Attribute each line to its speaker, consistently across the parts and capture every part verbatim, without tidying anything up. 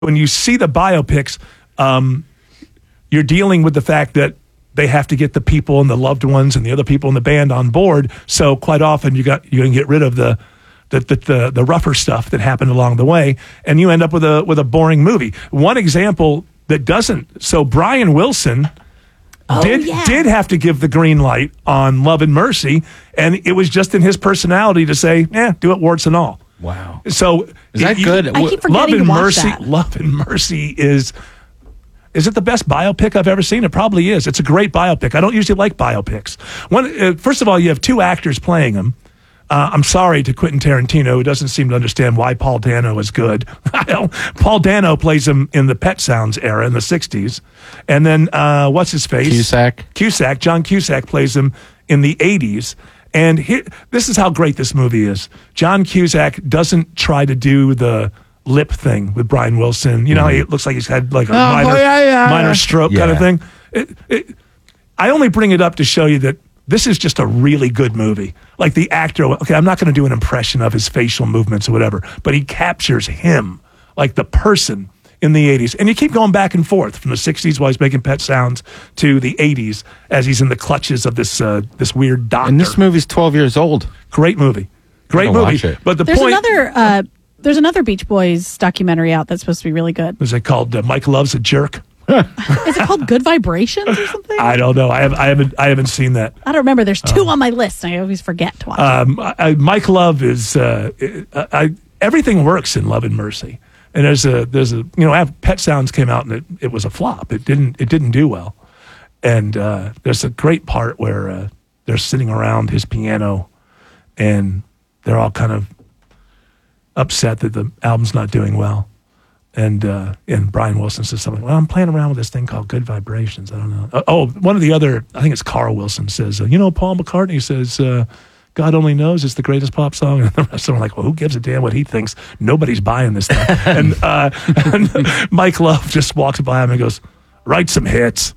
Speaker 1: when you see the biopics, um, you're dealing with the fact that they have to get the people and the loved ones and the other people in the band on board. So quite often you got you're going to get rid of the the, the the the rougher stuff that happened along the way, and you end up with a with a boring movie. One example that doesn't. So Brian Wilson
Speaker 2: oh,
Speaker 1: did
Speaker 2: yeah.
Speaker 1: did have to give the green light on Love and Mercy, and it was just in his personality to say, "Yeah, do it, warts and all."
Speaker 3: Wow.
Speaker 1: So
Speaker 3: is that
Speaker 1: you,
Speaker 3: good?
Speaker 2: I keep forgetting
Speaker 1: Love and
Speaker 2: to watch
Speaker 1: Mercy.
Speaker 2: that.
Speaker 1: Love and Mercy is. Is it the best biopic I've ever seen? It probably is. It's a great biopic. I don't usually like biopics. One, uh, first of all, you have two actors playing them. Uh, I'm sorry to Quentin Tarantino, who doesn't seem to understand why Paul Dano is good. Paul Dano plays him in the Pet Sounds era in the sixties. And then, uh, what's his face?
Speaker 3: Cusack.
Speaker 1: Cusack. John Cusack plays him in the eighties. And here, this is how great this movie is. John Cusack doesn't try to do the lip thing with Brian Wilson. You know, mm-hmm. It looks like he's had like a
Speaker 3: oh,
Speaker 1: minor,
Speaker 3: yeah, yeah.
Speaker 1: minor stroke
Speaker 3: yeah.
Speaker 1: kind of thing. It, it, I only bring it up to show you that this is just a really good movie. Like the actor, okay, I'm not going to do an impression of his facial movements or whatever, but he captures him, like the person in the eighties. And you keep going back and forth from the sixties while he's making Pet Sounds to the eighties as he's in the clutches of this uh, this weird doctor.
Speaker 3: And this movie's twelve years old.
Speaker 1: Great movie. Great
Speaker 3: I'll
Speaker 1: movie.
Speaker 3: watch it.
Speaker 1: But the
Speaker 2: There's
Speaker 1: point...
Speaker 2: another... Uh, There's another Beach Boys documentary out that's supposed to be really good.
Speaker 1: Is it called uh, Mike Loves a Jerk?
Speaker 2: Is it called Good Vibrations or something?
Speaker 1: I don't know. I, have, I haven't. I haven't seen that.
Speaker 2: I don't remember. There's two on my list. And I always forget to watch.
Speaker 1: Um, I, I, Mike Love is. Uh, I, I, everything works in Love and Mercy, and there's a there's a you know. I have Pet Sounds came out and it, it was a flop. It didn't it didn't do well, and uh, there's a great part where uh, they're sitting around his piano, and they're all kind of upset that the album's not doing well. And uh, and Brian Wilson says something, well, I'm playing around with this thing called Good Vibrations. I don't know. Uh, oh, one of the other, I think it's Carl Wilson says, uh, you know, Paul McCartney says, uh, God Only Knows it's the greatest pop song. And the rest of them are like, well, who gives a damn what he thinks? Nobody's buying this thing. and, uh, and Mike Love just walks by him and goes, write some hits.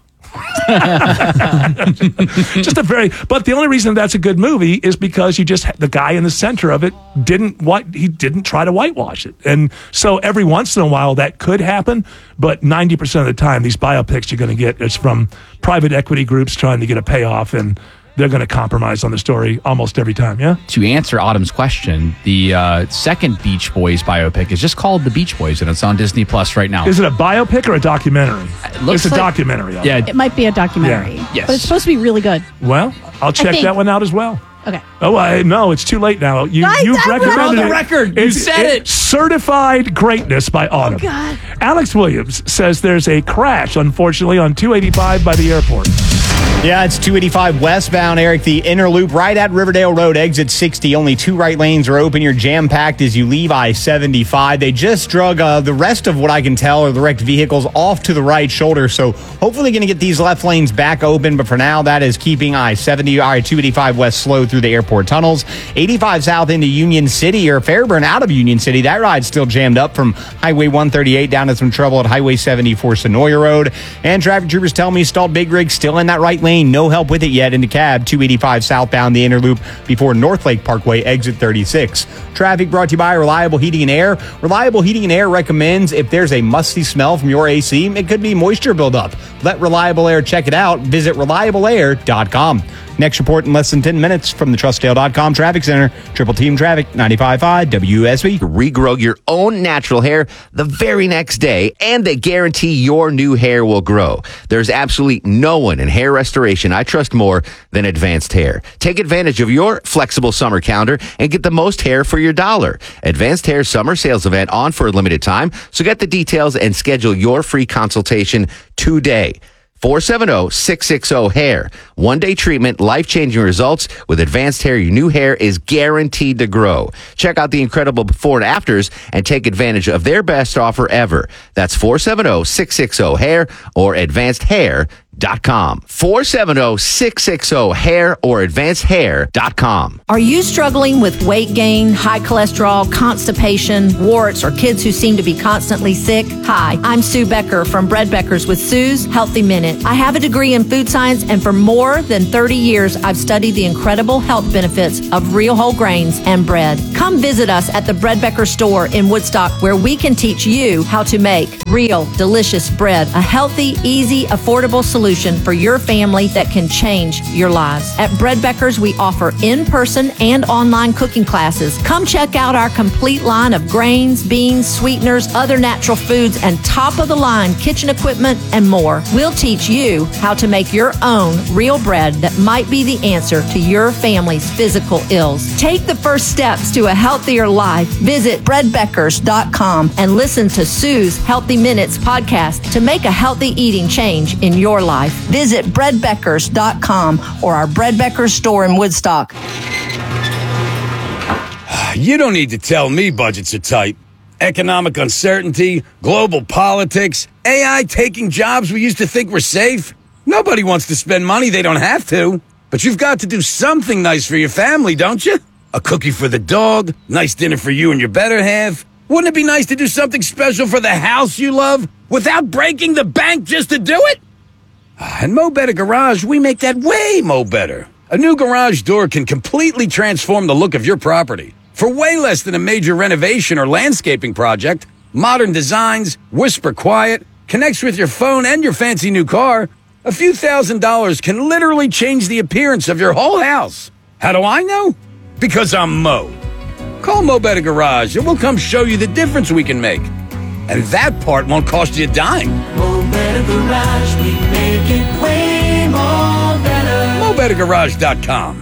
Speaker 1: Just a very, but the only reason that's a good movie is because you just the guy in the center of it didn't what he didn't try to whitewash it, and so every once in a while that could happen, but ninety percent of the time these biopics you're going to get is from private equity groups trying to get a payoff, and they're going to compromise on the story almost every time. Yeah.
Speaker 4: To answer Autumn's question, the uh, second Beach Boys biopic is just called The Beach Boys, and it's on Disney Plus right now.
Speaker 1: Is it a biopic or a documentary?
Speaker 4: It looks
Speaker 1: it's a
Speaker 4: like,
Speaker 1: documentary.
Speaker 4: Yeah,
Speaker 2: it might be a documentary.
Speaker 1: Yeah.
Speaker 4: Yes.
Speaker 2: But it's supposed to be really good.
Speaker 1: Well, I'll check that one out as well.
Speaker 2: Okay.
Speaker 1: Oh, I, no, it's too late now. You,
Speaker 2: I-
Speaker 1: you've
Speaker 2: I-
Speaker 1: recommended
Speaker 2: We're on
Speaker 4: the
Speaker 1: it.
Speaker 4: record. You
Speaker 1: It's-
Speaker 4: said it.
Speaker 1: Certified greatness by Autumn.
Speaker 2: Oh, God.
Speaker 1: Alex Williams says there's a crash, unfortunately, on two eighty-five by the airport.
Speaker 5: Yeah, it's two eighty-five westbound, Eric. The inner loop right at Riverdale Road, exit sixty. Only two right lanes are open. You're jam-packed as you leave I seventy-five. They just drug uh, the rest of what I can tell are the wrecked vehicles off to the right shoulder. So hopefully going to get these left lanes back open. But for now, that is keeping I seventy, all right, two eighty-five west slow through the airport tunnels. eighty-five south into Union City or Fairburn out of Union City. That ride's still jammed up from Highway one thirty-eight down to some trouble at Highway seventy-four Sonoya Road. And traffic troopers tell me stalled big rig still in that right lane. No help with it yet into cab two eighty-five southbound the inner loop before North Lake Parkway exit thirty-six. Traffic brought to you by Reliable Heating and Air. Reliable Heating and Air recommends if there's a musty smell from your A C, it could be moisture buildup. Let Reliable Air check it out. Visit reliable air dot com. Next report in less than ten minutes from the trust dale dot com Traffic Center. Triple Team Traffic, ninety-five point five W S B.
Speaker 6: Regrow your own natural hair the very next day, and they guarantee your new hair will grow. There's absolutely no one in hair restoration I trust more than Advanced Hair. Take advantage of your flexible summer calendar and get the most hair for your dollar. Advanced Hair summer sales event on for a limited time, so get the details and schedule your free consultation today. four seven zero, six six zero, hair. One-day treatment, life-changing results. With Advanced Hair, your new hair is guaranteed to grow. Check out the incredible before and afters and take advantage of their best offer ever. That's four seven zero, six six zero, hair or advanced hair dot com. four seven zero, six six zero, hair or advanced hair dot com.
Speaker 3: Are you struggling with weight gain, high cholesterol, constipation, warts, or kids who seem to be constantly sick? Hi, I'm Sue Becker from Bread Beckers with Sue's Healthy Minute. I have a degree in food science, and for more than thirty years, I've studied the incredible health benefits of real whole grains and bread. Come visit us at the Bread Becker store in Woodstock, where we can teach you how to make real, delicious bread, a healthy, easy, affordable solution for your family that can change your lives. At Bread Beckers, we offer in-person and online cooking classes. Come check out our complete line of grains, beans, sweeteners, other natural foods, and top-of-the-line kitchen equipment and more. We'll teach you how to make your own real bread that might be the answer to your family's physical ills. Take the first steps to a healthier life. Visit bread beckers dot com and listen to Sue's Healthy Minutes podcast to make a healthy eating change in your life. Visit bread beckers dot com or our Bread Beckers store in Woodstock.
Speaker 7: You don't need to tell me budgets are tight. Economic uncertainty, global politics, A I taking jobs we used to think were safe. Nobody wants to spend money they don't have to. But you've got to do something nice for your family, don't you? A cookie for the dog, nice dinner for you and your better half. Wouldn't it be nice to do something special for the house you love without breaking the bank just to do it? At Mo Better Garage, we make that way mo better. A new garage door can completely transform the look of your property. For way less than a major renovation or landscaping project, modern designs, whisper quiet, connects with your phone and your fancy new car, a few thousand dollars can literally change the appearance of your whole house. How do I know? Because I'm Mo. Call Mo Better Garage and we'll come show you the difference we can make. And that part won't cost you a dime.
Speaker 8: Mo Better Garage, we make it way more better.
Speaker 7: Mo Better Garage dot com.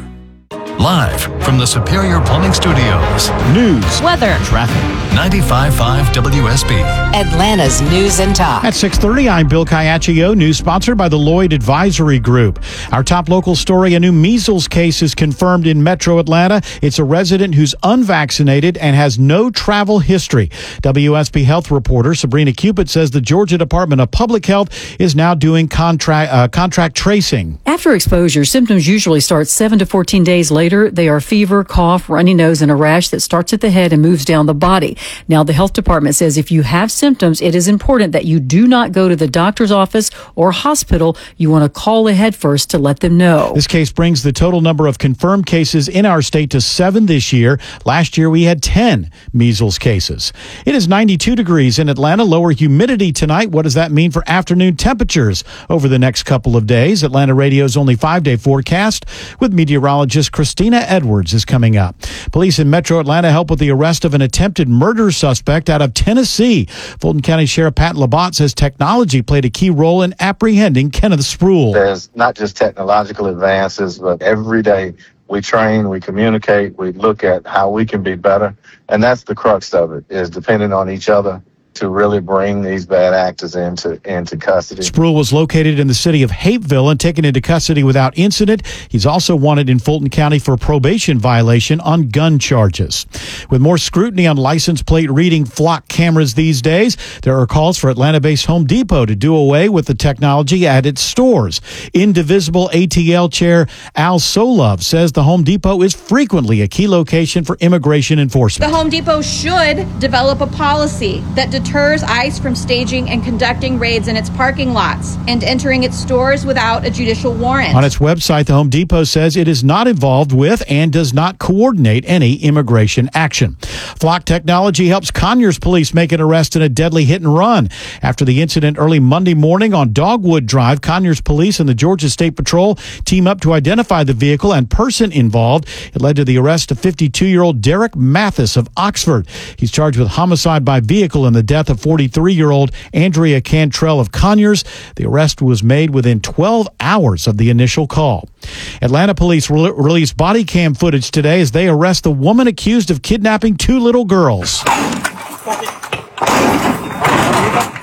Speaker 9: Live from the Superior Plumbing Studios. News,
Speaker 2: Weather,
Speaker 9: traffic, ninety-five point five W S B.
Speaker 10: Atlanta's News and Talk.
Speaker 11: At six thirty, I'm Bill Caiaccio. News sponsored by the Lloyd Advisory Group. Our top local story, a new measles case is confirmed in Metro Atlanta. It's a resident who's unvaccinated and has no travel history. W S B Health reporter Sabrina Cupid says the Georgia Department of Public Health is now doing contract, uh, contract tracing.
Speaker 12: After exposure, symptoms usually start seven to fourteen days later. They are fever, cough, runny nose, and a rash that starts at the head and moves down the body. Now, the health department says if you have symptoms, it is important that you do not go to the doctor's office or hospital. You want to call ahead first to let them know.
Speaker 11: This case brings the total number of confirmed cases in our state to seven this year. Last year, we had ten measles cases. It is ninety-two degrees in Atlanta. Lower humidity tonight. What does that mean for afternoon temperatures over the next couple of days? Atlanta Radio's only five-day forecast with meteorologist Christina Edwards is coming up. Police in Metro Atlanta help with the arrest of an attempted murder suspect out of Tennessee. Fulton County Sheriff Pat Labatt says technology played a key role in apprehending Kenneth Spruill.
Speaker 13: There's not just technological advances, but every day we train, we communicate, we look at how we can be better. And that's the crux of it, is depending on each other to really bring these bad actors into into custody.
Speaker 11: Spruill was located in the city of Hapeville and taken into custody without incident. He's also wanted in Fulton County for probation violation on gun charges. With more scrutiny on license plate reading flock cameras these days, there are calls for Atlanta-based Home Depot to do away with the technology at its stores. Indivisible A T L chair Al Solove says the Home Depot is frequently a key location for immigration enforcement.
Speaker 14: The Home Depot should develop a policy that deters ICE from staging and conducting raids in its parking lots and entering its stores without a judicial warrant.
Speaker 11: On its website, the Home Depot says it is not involved with and does not coordinate any immigration action. Flock Technology helps Conyers police make an arrest in a deadly hit and run. After the incident early Monday morning on Dogwood Drive, Conyers police and the Georgia State Patrol team up to identify the vehicle and person involved. It led to the arrest of fifty-two-year-old Derek Mathis of Oxford. He's charged with homicide by vehicle in the death of forty-three-year-old Andrea Cantrell of Conyers. The arrest was made within twelve hours of the initial call. Atlanta police re- released body cam footage today as they arrest the woman accused of kidnapping two little girls.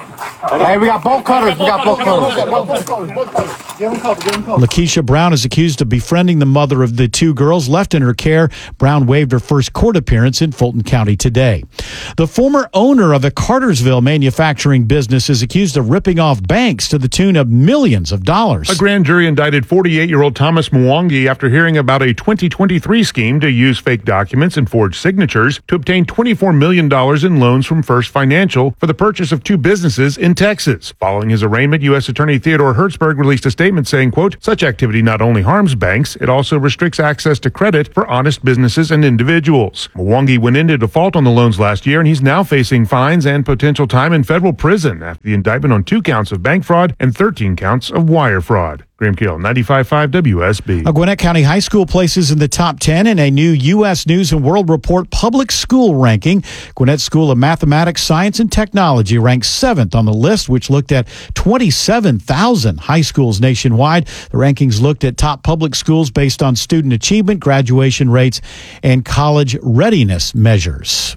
Speaker 15: Hey, we got bolt cutters. We got bolt cutters.
Speaker 11: Lakeisha Brown is accused of befriending the mother of the two girls left in her care. Brown waived her first court appearance in Fulton County today. The former owner of a Cartersville manufacturing business is accused of ripping off banks to the tune of millions of dollars.
Speaker 16: A grand jury indicted forty-eight-year-old Thomas Mwangi after hearing about a twenty twenty-three scheme to use fake documents and forged signatures to obtain twenty-four million dollars in loans from First Financial for the purchase of two businesses in Texas. Following his arraignment, U S Attorney Theodore Hertzberg released a statement saying, quote, such activity not only harms banks, it also restricts access to credit for honest businesses and individuals. Mwangi went into default on the loans last year, and he's now facing fines and potential time in federal prison after the indictment on two counts of bank fraud and thirteen counts of wire fraud. Graham Keel, ninety-five point five W S B.
Speaker 11: A Gwinnett County High School places in the top ten in a new U S News and World Report public school ranking. Gwinnett School of Mathematics, Science, and Technology ranks seventh on the list, which looked at twenty-seven thousand high schools nationwide. The rankings looked at top public schools based on student achievement, graduation rates, and college readiness measures.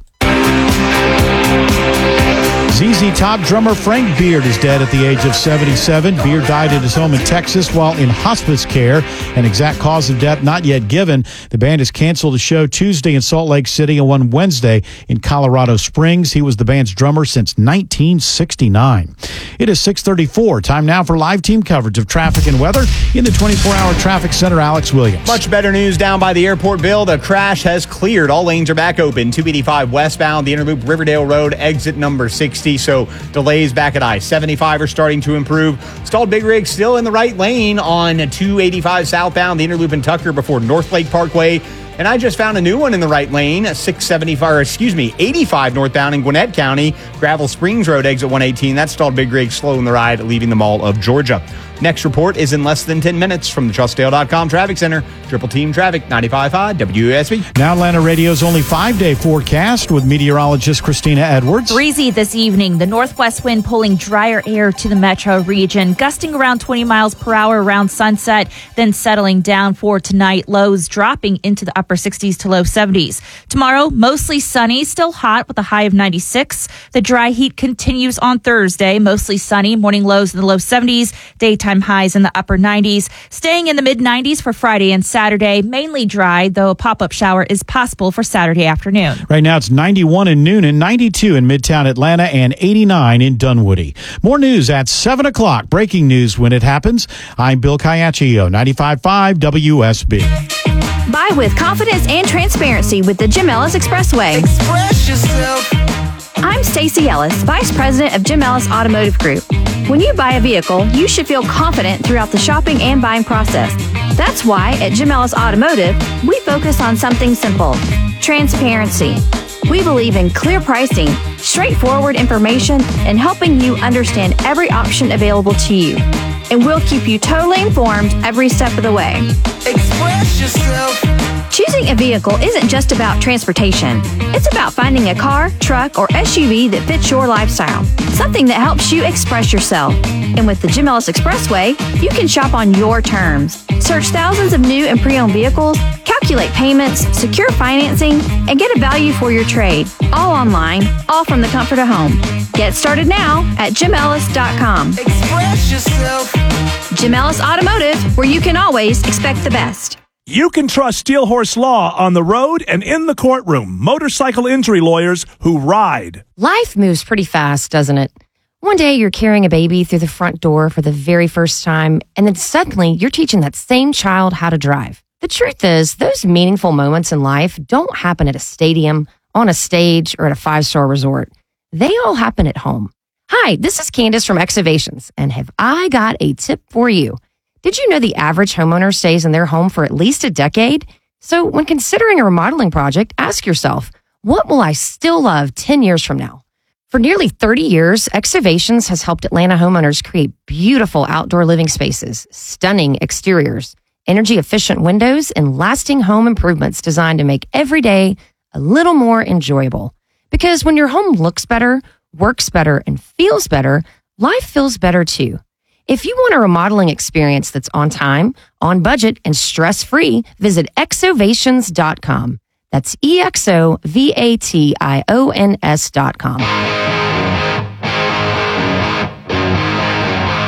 Speaker 11: Z Z Top drummer Frank Beard is dead at the age of seventy-seven. Beard died at his home in Texas while in hospice care. An exact cause of death not yet given. The band has canceled a show Tuesday in Salt Lake City and one Wednesday in Colorado Springs. He was the band's drummer since nineteen sixty-nine. It is six thirty-four. Time now for live team coverage of traffic and weather in the twenty-four hour traffic center. Alex Williams.
Speaker 5: Much better news down by the airport, Bill. The crash has cleared. All lanes are back open. two eighty-five westbound, the Interloop Riverdale Road, exit number sixty. So delays back at I seventy-five are starting to improve. Stalled big rig still in the right lane on two eighty-five southbound, the Interloop in Tucker before North Lake Parkway. And I just found a new one in the right lane, six seventy-five, or excuse me, eighty-five northbound in Gwinnett County, Gravel Springs Road, exit one eighteen. That stalled big rig slow in the ride, leaving the Mall of Georgia. Next report is in less than ten minutes from the Trustdale dot com Traffic Center. Triple Team Traffic, ninety-five point five W S B.
Speaker 11: Now Atlanta Radio's only five-day forecast with meteorologist Christina Edwards.
Speaker 17: Breezy this evening. The northwest wind pulling drier air to the metro region, gusting around twenty miles per hour around sunset, then settling down for tonight. Lows dropping into the upper sixties to low seventies. Tomorrow, mostly sunny, still hot with a high of ninety-six. The dry heat continues on Thursday. Mostly sunny, morning lows in the low seventies, daytime highs in the upper nineties, staying in the mid nineties for Friday and Saturday. Mainly dry, though a pop-up shower is possible for Saturday afternoon.
Speaker 11: Right now it's ninety-one in Noonan, ninety-two in Midtown Atlanta, and eighty-nine in Dunwoody. More news at seven o'clock. Breaking news when it happens. I'm Bill Caiaccio, ninety-five point five W S B.
Speaker 18: Buy with confidence and transparency with the Jim Ellis Expressway.
Speaker 8: Express yourself.
Speaker 18: I'm Stacey Ellis, Vice President of Jim Ellis Automotive Group. When you buy a vehicle, you should feel confident throughout the shopping and buying process. That's why at Jim Ellis Automotive, we focus on something simple: transparency. We believe in clear pricing, straightforward information, and helping you understand every option available to you. And we'll keep you totally informed every step of the way.
Speaker 8: Express yourself.
Speaker 18: Choosing a vehicle isn't just about transportation. It's about finding a car, truck, or S U V that fits your lifestyle. Something that helps you express yourself. And with the Jim Ellis Expressway, you can shop on your terms. Search thousands of new and pre-owned vehicles, calculate payments, secure financing, and get a value for your trade. All online, all from the comfort of home. Get started now at jim ellis dot com.
Speaker 8: Express yourself.
Speaker 18: Jim Ellis Automotive, where you can always expect the best.
Speaker 1: You can trust Steel Horse Law on the road and in the courtroom. Motorcycle injury lawyers who ride.
Speaker 19: Life moves pretty fast, doesn't it? One day you're carrying a baby through the front door for the very first time, and then suddenly you're teaching that same child how to drive. The truth is, those meaningful moments in life don't happen at a stadium, on a stage, or at a five-star resort. They all happen at home. Hi, this is Candace from Excavations, and have I got a tip for you? Did you know the average homeowner stays in their home for at least a decade? So when considering a remodeling project, ask yourself, what will I still love ten years from now? For nearly thirty years, Excavations has helped Atlanta homeowners create beautiful outdoor living spaces, stunning exteriors, energy-efficient windows, and lasting home improvements designed to make every day a little more enjoyable. Because when your home looks better, works better, and feels better, life feels better too. If you want a remodeling experience that's on time, on budget, and stress-free, visit exovations dot com. That's E X O V A T I O N S dot com.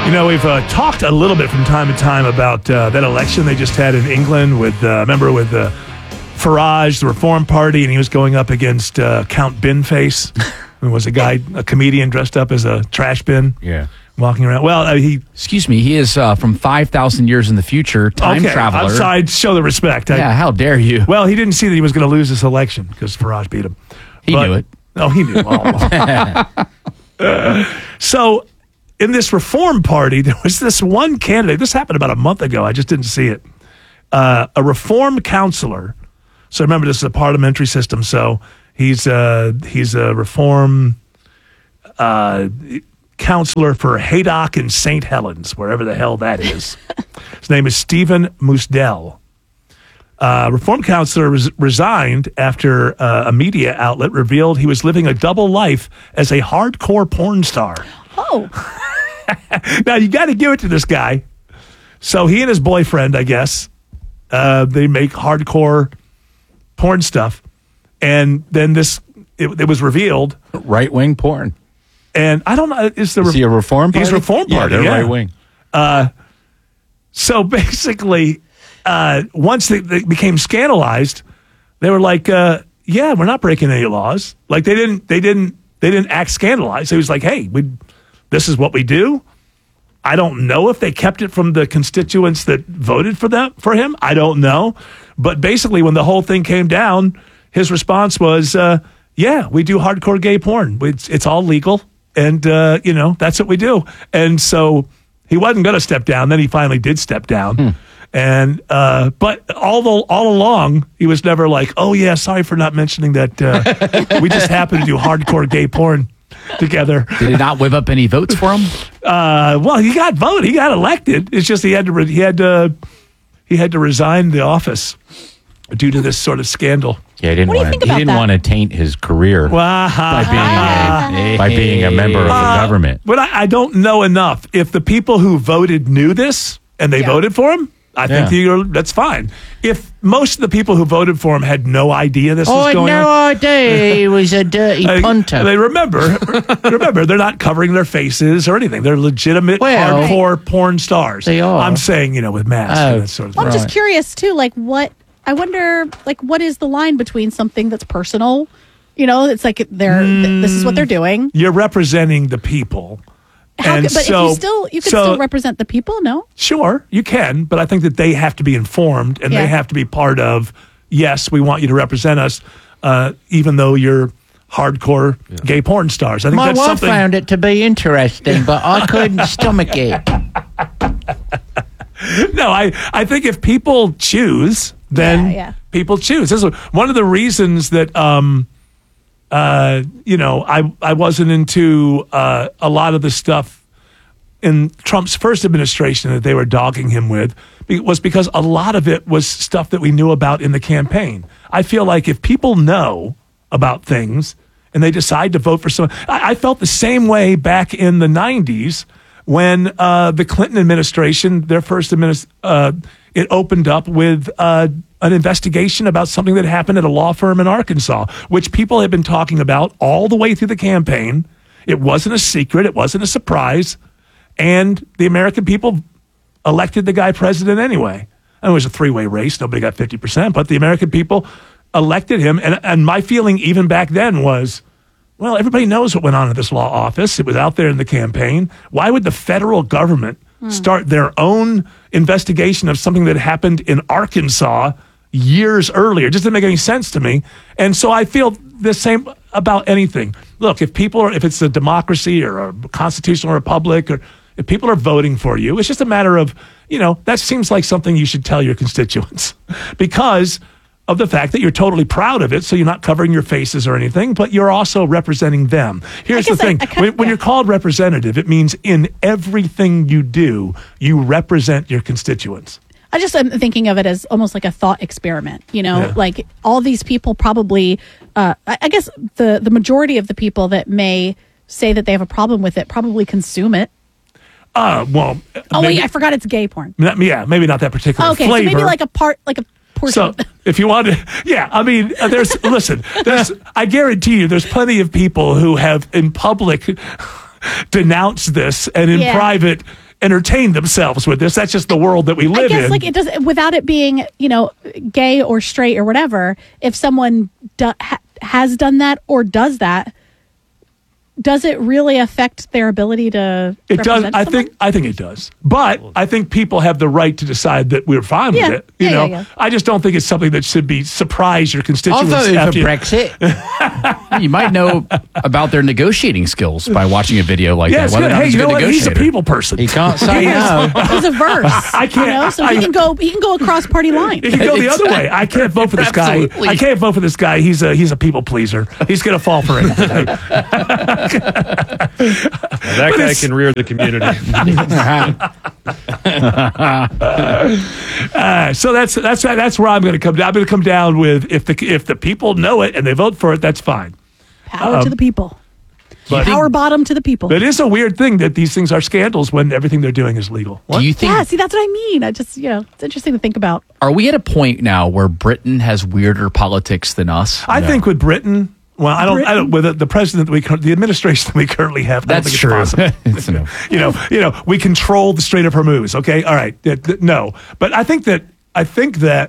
Speaker 1: You know, we've uh, talked a little bit from time to time about uh, that election they just had in England with, uh, remember, with uh, Farage, the Reform Party, and he was going up against uh, Count Binface, who was a guy, a comedian dressed up as a trash bin.
Speaker 4: Yeah.
Speaker 1: Walking around. Well, uh, he...
Speaker 4: Excuse me, he is uh, from five thousand years in the future, time
Speaker 1: okay,
Speaker 4: traveler.
Speaker 1: I'm sorry, show the respect. I,
Speaker 4: yeah, how dare you?
Speaker 1: Well, he didn't see that he was going to lose this election because Farage beat him.
Speaker 4: He
Speaker 1: but,
Speaker 4: knew it.
Speaker 1: Oh, he knew. Oh. uh, so, in this Reform Party, there was this one candidate. This happened about a month ago. I just didn't see it. Uh, a Reform counselor. So, remember, this is a parliamentary system. So, he's, uh, he's a Reform... Uh, counselor for Haydock and Saint Helens, wherever the hell that is. His name is Stephen Musdell. Uh, Reform counselor res- resigned after uh, a media outlet revealed he was living a double life as a hardcore porn star.
Speaker 2: Oh.
Speaker 1: Now, you got to give it to this guy. So he and his boyfriend, I guess, uh, they make hardcore porn stuff. And then this, it, it was revealed.
Speaker 20: Right-wing porn.
Speaker 1: And I don't know, is the
Speaker 20: is he a Reform Party?
Speaker 1: He's Reform
Speaker 20: yeah,
Speaker 1: Party,
Speaker 20: they're
Speaker 1: yeah.
Speaker 20: right wing.
Speaker 1: Uh, so basically, uh, once they, they became scandalized, they were like, uh, "Yeah, we're not breaking any laws." Like they didn't, they didn't, they didn't act scandalized. It was like, "Hey, we, this is what we do." I don't know if they kept it from the constituents that voted for them for him. I don't know, but basically, when the whole thing came down, his response was, uh, "Yeah, we do hardcore gay porn. It's, it's all legal." And, uh, you know, that's what we do. And so he wasn't going to step down. Then he finally did step down. Hmm. And, uh, but all the, all along, he was never like, oh, yeah, sorry for not mentioning that. Uh, we just happen to do hardcore gay porn together.
Speaker 4: Did it not whip up any votes for him?
Speaker 1: Uh, well, he got voted. He got elected. It's just he had to, re- he had to, he had to resign the office due to this sort of scandal.
Speaker 20: Yeah, he didn't
Speaker 2: What do you
Speaker 20: want
Speaker 2: think
Speaker 20: to. He
Speaker 2: about
Speaker 20: didn't
Speaker 2: that?
Speaker 20: want to taint his career
Speaker 1: Wow.
Speaker 20: by being a, by being a member of the
Speaker 1: Uh,
Speaker 20: government.
Speaker 1: But I, I don't know enough. If the people who voted knew this and they
Speaker 2: Yeah.
Speaker 1: voted for him, I think
Speaker 20: Yeah.
Speaker 1: you're, that's fine. If most of the people who voted for him had no idea this
Speaker 20: Oh, I
Speaker 1: was
Speaker 20: had
Speaker 1: going
Speaker 20: no
Speaker 1: on,
Speaker 20: idea he was a dirty
Speaker 1: uh,
Speaker 20: punter.
Speaker 1: they remember, remember, they're not covering their faces or anything. They're legitimate,
Speaker 20: Well,
Speaker 1: hardcore porn stars.
Speaker 20: they are.
Speaker 1: I'm saying, you know, with masks
Speaker 20: Oh.
Speaker 1: and that sort of
Speaker 2: I'm
Speaker 1: thing.
Speaker 2: just curious too, like what I wonder, like what is the line between something that's personal, you know, it's like they're th- this is what they're doing.
Speaker 1: You're representing the people.
Speaker 2: How
Speaker 1: and
Speaker 2: could, but
Speaker 1: so,
Speaker 2: if you still you can
Speaker 1: so-
Speaker 2: still represent the people, no?
Speaker 1: Sure, you can, but I think that they have to be informed and
Speaker 2: Yeah.
Speaker 1: they have to be part of, yes, we want you to represent us, uh, even though you're hardcore gay porn stars. I think
Speaker 20: My
Speaker 1: that's
Speaker 20: wife
Speaker 1: something.
Speaker 20: found it to be interesting, but I couldn't stomach it.
Speaker 1: No, I, I think if people choose, then
Speaker 2: Yeah, yeah.
Speaker 1: people choose. This is one of the reasons that, um, uh, you know, I, I wasn't into uh, a lot of the stuff in Trump's first administration that they were dogging him with be- was because a lot of it was stuff that we knew about in the campaign. I feel like if people know about things and they decide to vote for someone, I, I felt the same way back in the nineties when uh, the Clinton administration, their first administration, uh, it opened up with uh, an investigation about something that happened at a law firm in Arkansas, which people had been talking about all the way through the campaign. It wasn't a secret. It wasn't a surprise. And the American people elected the guy president anyway. And it was a three-way race. Nobody got fifty percent, but the American people elected him. And, and my feeling even back then was, well, everybody knows what went on at this law office. It was out there in the campaign. Why would the federal government start their own investigation of something that happened in Arkansas years earlier? It just didn't make any sense to me. And so I feel the same about anything. Look, if people are, if it's a democracy or a constitutional republic, or if people are voting for you, it's just a matter of, you know, that seems like something you should tell your constituents because of the fact that you're totally proud of it, so you're not covering your faces or anything, but you're also representing them. Here's the
Speaker 2: guess I-
Speaker 1: thing.
Speaker 2: I kinda-
Speaker 1: when when you're called representative, it means in everything you do, you represent your constituents.
Speaker 2: I just am thinking of it as almost like a thought experiment, you know,
Speaker 1: Yeah.
Speaker 2: like all these people probably, uh, I I guess the, the majority of the people that may say that they have a problem with it probably consume it.
Speaker 1: Uh, well,
Speaker 2: Oh,
Speaker 1: maybe,
Speaker 2: wait, I forgot it's gay porn.
Speaker 1: not- yeah, maybe not that particular
Speaker 2: Okay,
Speaker 1: flavor.
Speaker 2: so maybe like a part, like a portion.
Speaker 1: So if you want to, yeah, I mean, uh, there's, listen, there's, I guarantee you there's plenty of people who have in public denounced this and in
Speaker 2: Yeah.
Speaker 1: private entertain themselves with this. That's just the world that we live
Speaker 2: I guess
Speaker 1: in.
Speaker 2: like it does without it being, you know, gay or straight or whatever. If someone do, ha, has done that or does that, does it really affect their ability to?
Speaker 1: It does.
Speaker 2: represent
Speaker 1: I
Speaker 2: someone?
Speaker 1: think. I think it does. But I think people have the right to decide that we're fine
Speaker 2: Yeah.
Speaker 1: with it. You
Speaker 2: Yeah,
Speaker 1: know,
Speaker 2: yeah, yeah.
Speaker 1: I just don't think it's something that should be surprise your constituents.
Speaker 4: I thought it was
Speaker 1: after
Speaker 4: for
Speaker 1: you-
Speaker 20: Brexit.
Speaker 4: You might know about their negotiating skills by watching a video like
Speaker 1: Yeah,
Speaker 4: that.
Speaker 1: it's
Speaker 4: whether or
Speaker 1: good.
Speaker 4: not
Speaker 1: Hey,
Speaker 4: he's
Speaker 1: you
Speaker 4: a
Speaker 1: know
Speaker 4: good
Speaker 1: what? He's a
Speaker 4: negotiator.
Speaker 1: people person.
Speaker 20: He can't say
Speaker 1: He is.
Speaker 20: no.
Speaker 2: He's a verse.
Speaker 1: I can't.
Speaker 2: You know, so
Speaker 1: I-
Speaker 2: he can go. He can go across party lines.
Speaker 1: He can go the other way. I can't vote for this guy.
Speaker 4: Absolutely.
Speaker 1: I can't vote for this guy. He's a he's a people pleaser. He's going to fall for it.
Speaker 21: That
Speaker 1: But
Speaker 21: guy
Speaker 1: it's-
Speaker 21: can rear the community.
Speaker 1: Uh, so that's that's that's where I'm going to come down. I'm going to come down with if the if the people know it and they vote for it, that's fine.
Speaker 2: Power
Speaker 1: Um,
Speaker 2: to the people.
Speaker 1: but-
Speaker 2: Power bottom to the people.
Speaker 1: But it is a weird thing that these things are scandals when everything they're doing is legal. What?
Speaker 4: Do you think?
Speaker 2: Yeah, see, that's what I mean. I just, you know, it's interesting to think about.
Speaker 4: Are we at a point now where Britain has weirder politics than us?
Speaker 1: I think with Britain. Well, I don't. I don't. With the, the president that we, cur- the administration that we currently have, I don't
Speaker 4: That's
Speaker 1: think
Speaker 4: true.
Speaker 1: it's possible.
Speaker 4: It's no.
Speaker 1: you know, you know, we control the Strait of Hormuz. Okay, all right. Th- th- no, but I think that I think that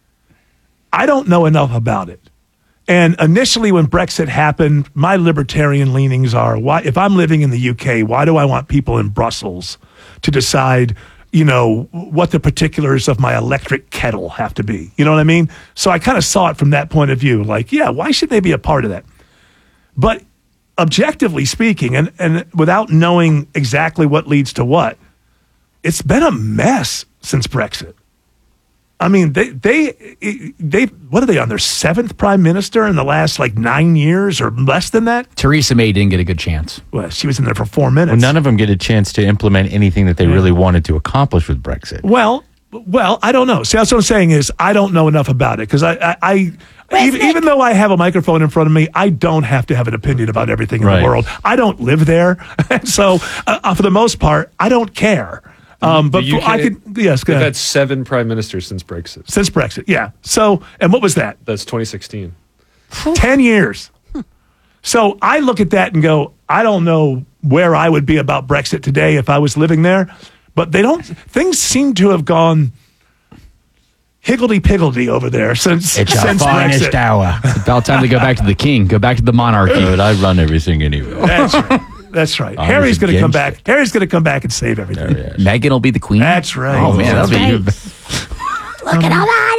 Speaker 1: I don't know enough about it. And initially, when Brexit happened, my libertarian leanings are: why, if I'm living in the U K, why do I want people in Brussels to decide, you know, what the particulars of my electric kettle have to be? You know what I mean? So I kind of saw it from that point of view. Like, yeah, why should they be a part of that? But objectively speaking, and, and without knowing exactly what leads to what, it's been a mess since Brexit. I mean, they they they what are they on their seventh prime minister in the last like nine years or less than that?
Speaker 4: Theresa May didn't get a good chance.
Speaker 1: Well, she was in there for four minutes.
Speaker 21: Well, none of them get a chance to implement anything that they really wanted to accomplish with Brexit.
Speaker 1: Well, well, I don't know. See, that's what I'm saying is I don't know enough about it because I, I, I even, even though I have a microphone in front of me, I don't have to have an opinion about everything in
Speaker 21: Right.
Speaker 1: the world. I don't live there, so uh, for the most part, I don't care. Um, but
Speaker 21: The U K
Speaker 1: I could, yes, go
Speaker 21: They've
Speaker 1: ahead.
Speaker 21: had seven prime ministers since Brexit.
Speaker 1: Since Brexit, yeah. So, and what was that?
Speaker 21: That's twenty sixteen.
Speaker 1: ten years. So I look at that and go, I don't know where I would be about Brexit today if I was living there, but they don't, things seem to have gone higgledy-piggledy over there since,
Speaker 20: It's our
Speaker 1: since
Speaker 20: finest
Speaker 1: Brexit.
Speaker 20: hour.
Speaker 4: It's about time to go back to the king, go back to the monarchy.
Speaker 21: But I run everything anyway.
Speaker 1: That's right. That's right.
Speaker 21: I
Speaker 1: Harry's
Speaker 21: was
Speaker 1: going to come
Speaker 21: against
Speaker 1: back. Harry's going to come back and save everything.
Speaker 4: Meghan will be the queen.
Speaker 1: That's right.
Speaker 4: Oh man, that'll be
Speaker 1: Right.
Speaker 4: good.
Speaker 2: Look at all that.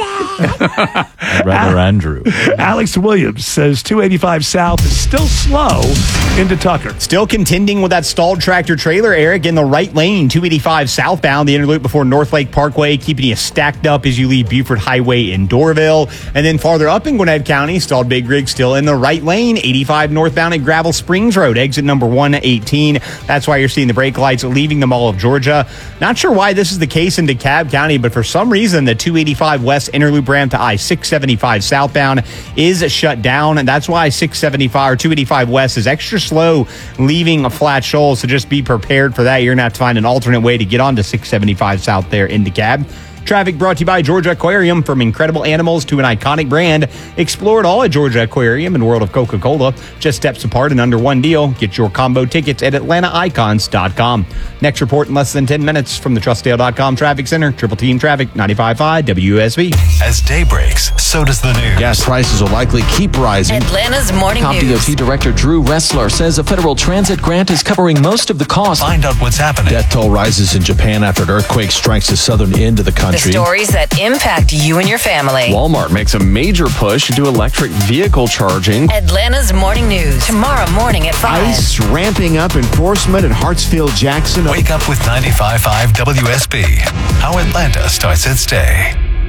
Speaker 21: I'd rather Andrew.
Speaker 1: Alex Williams says two eighty-five South is still slow into Tucker.
Speaker 5: Still contending with that stalled tractor trailer, Eric, in the right lane, two eighty-five southbound, the interloop before North Lake Parkway, keeping you stacked up as you leave Buford Highway in Dorville. And then farther up in Gwinnett County, stalled big rig still in the right lane, eighty-five northbound at Gravel Springs Road, exit number one eighteen. That's why you're seeing the brake lights leaving the Mall of Georgia. Not sure why this is the case in DeKalb County, but for some reason, the two eighty-five west interloop ramp to I six seventy-five southbound is shut down, and that's why six seventy-five or two eighty-five west is extra slow, leaving a flat shoal. So just be prepared for that. You're going to have to find an alternate way to get onto six seventy-five south there in DeKalb. Traffic brought to you by Georgia Aquarium. From incredible animals to an iconic brand, explore it all at Georgia Aquarium and World of Coca-Cola. Just steps apart and under one deal. Get your combo tickets at Atlanta Icons dot com. Next report in less than ten minutes from the Trust Dale dot com Traffic Center. Triple Team Traffic, ninety-five point five W S B.
Speaker 9: As day breaks, so does the news.
Speaker 22: Gas prices will likely keep rising.
Speaker 10: Atlanta's Morning
Speaker 22: CompDOT
Speaker 10: News.
Speaker 22: Director Drew Ressler says a federal transit grant is covering most of the cost.
Speaker 9: Find out what's happening.
Speaker 22: Death toll rises in Japan after an earthquake strikes the southern end of the
Speaker 10: The
Speaker 22: country.
Speaker 10: stories that impact you and your family.
Speaker 22: Walmart makes a major push into electric vehicle charging.
Speaker 10: Atlanta's Morning News. Tomorrow morning at five.
Speaker 22: ICE ramping up enforcement at Hartsfield-Jackson.
Speaker 9: Wake up with ninety-five point five W S B. How Atlanta starts its day.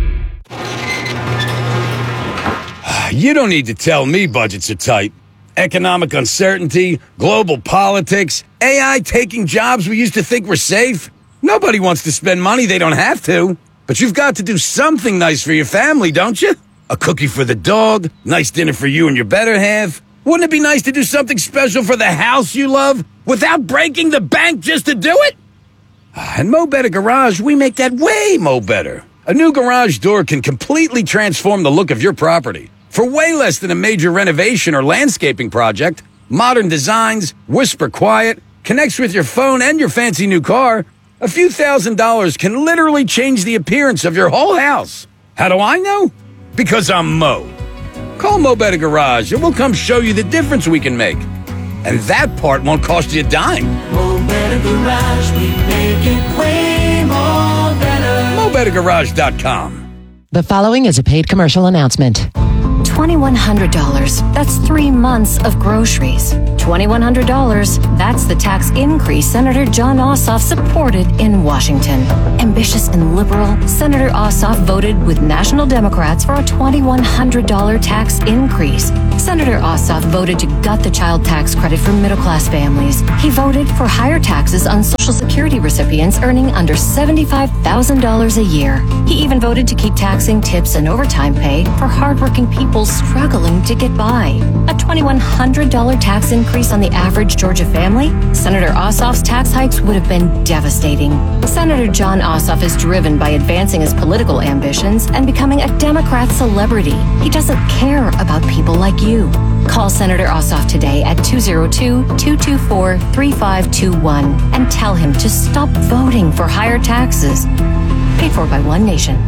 Speaker 7: You don't need to tell me budgets are tight. Economic uncertainty, global politics, A I taking jobs we used to think were safe. Nobody wants to spend money they don't have to. But you've got to do something nice for your family, don't you? A cookie for the dog, nice dinner for you and your better half. Wouldn't it be nice to do something special for the house you love without breaking the bank just to do it? And Mo Better Garage, we make that way mo better. A new garage door can completely transform the look of your property. For way less than a major renovation or landscaping project, modern designs, whisper quiet, connects with your phone and your fancy new car. A few thousand dollars can literally change the appearance of your whole house. How do I know? Because I'm Mo. Call Mo Better Garage and we'll come show you the difference we can make. And that part won't cost you a dime.
Speaker 8: Mo Better Garage, we make it way more better.
Speaker 7: Mo Better Garage dot com.
Speaker 3: The following is a paid commercial announcement.
Speaker 18: twenty-one hundred dollars. That's three months of groceries. twenty-one hundred dollars. That's the tax increase Senator Jon Ossoff supported in Washington. Ambitious and liberal, Senator Ossoff voted with national Democrats for a twenty-one hundred dollars tax increase. Senator Ossoff voted to gut the child tax credit for middle-class families. He voted for higher taxes on Social Security recipients earning under seventy-five thousand dollars a year. He even voted to keep taxing tips and overtime pay for hardworking people struggling to get by. A twenty-one hundred dollars tax increase on the average Georgia family? Senator Ossoff's tax hikes would have been devastating. Senator Jon Ossoff is driven by advancing his political ambitions and becoming a Democrat celebrity. He doesn't care about people like you. Call Senator Ossoff today at two oh two, two two four, three five two one and tell him to stop voting for higher taxes. Paid for by One Nation.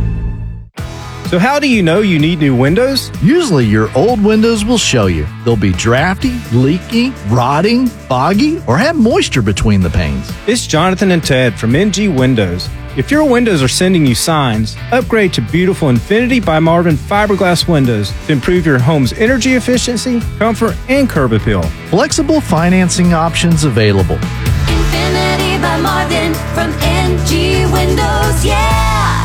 Speaker 6: So how do you know you need new windows? Usually your old windows will show you. They'll be drafty, leaky, rotting, foggy, or have moisture between the panes. It's Jonathan and Ted from N G Windows. If your windows are sending you signs, upgrade to beautiful Infinity by Marvin fiberglass windows to improve your home's energy efficiency, comfort, and curb appeal. Flexible financing options available.
Speaker 8: Infinity by Marvin from N G Windows, yeah!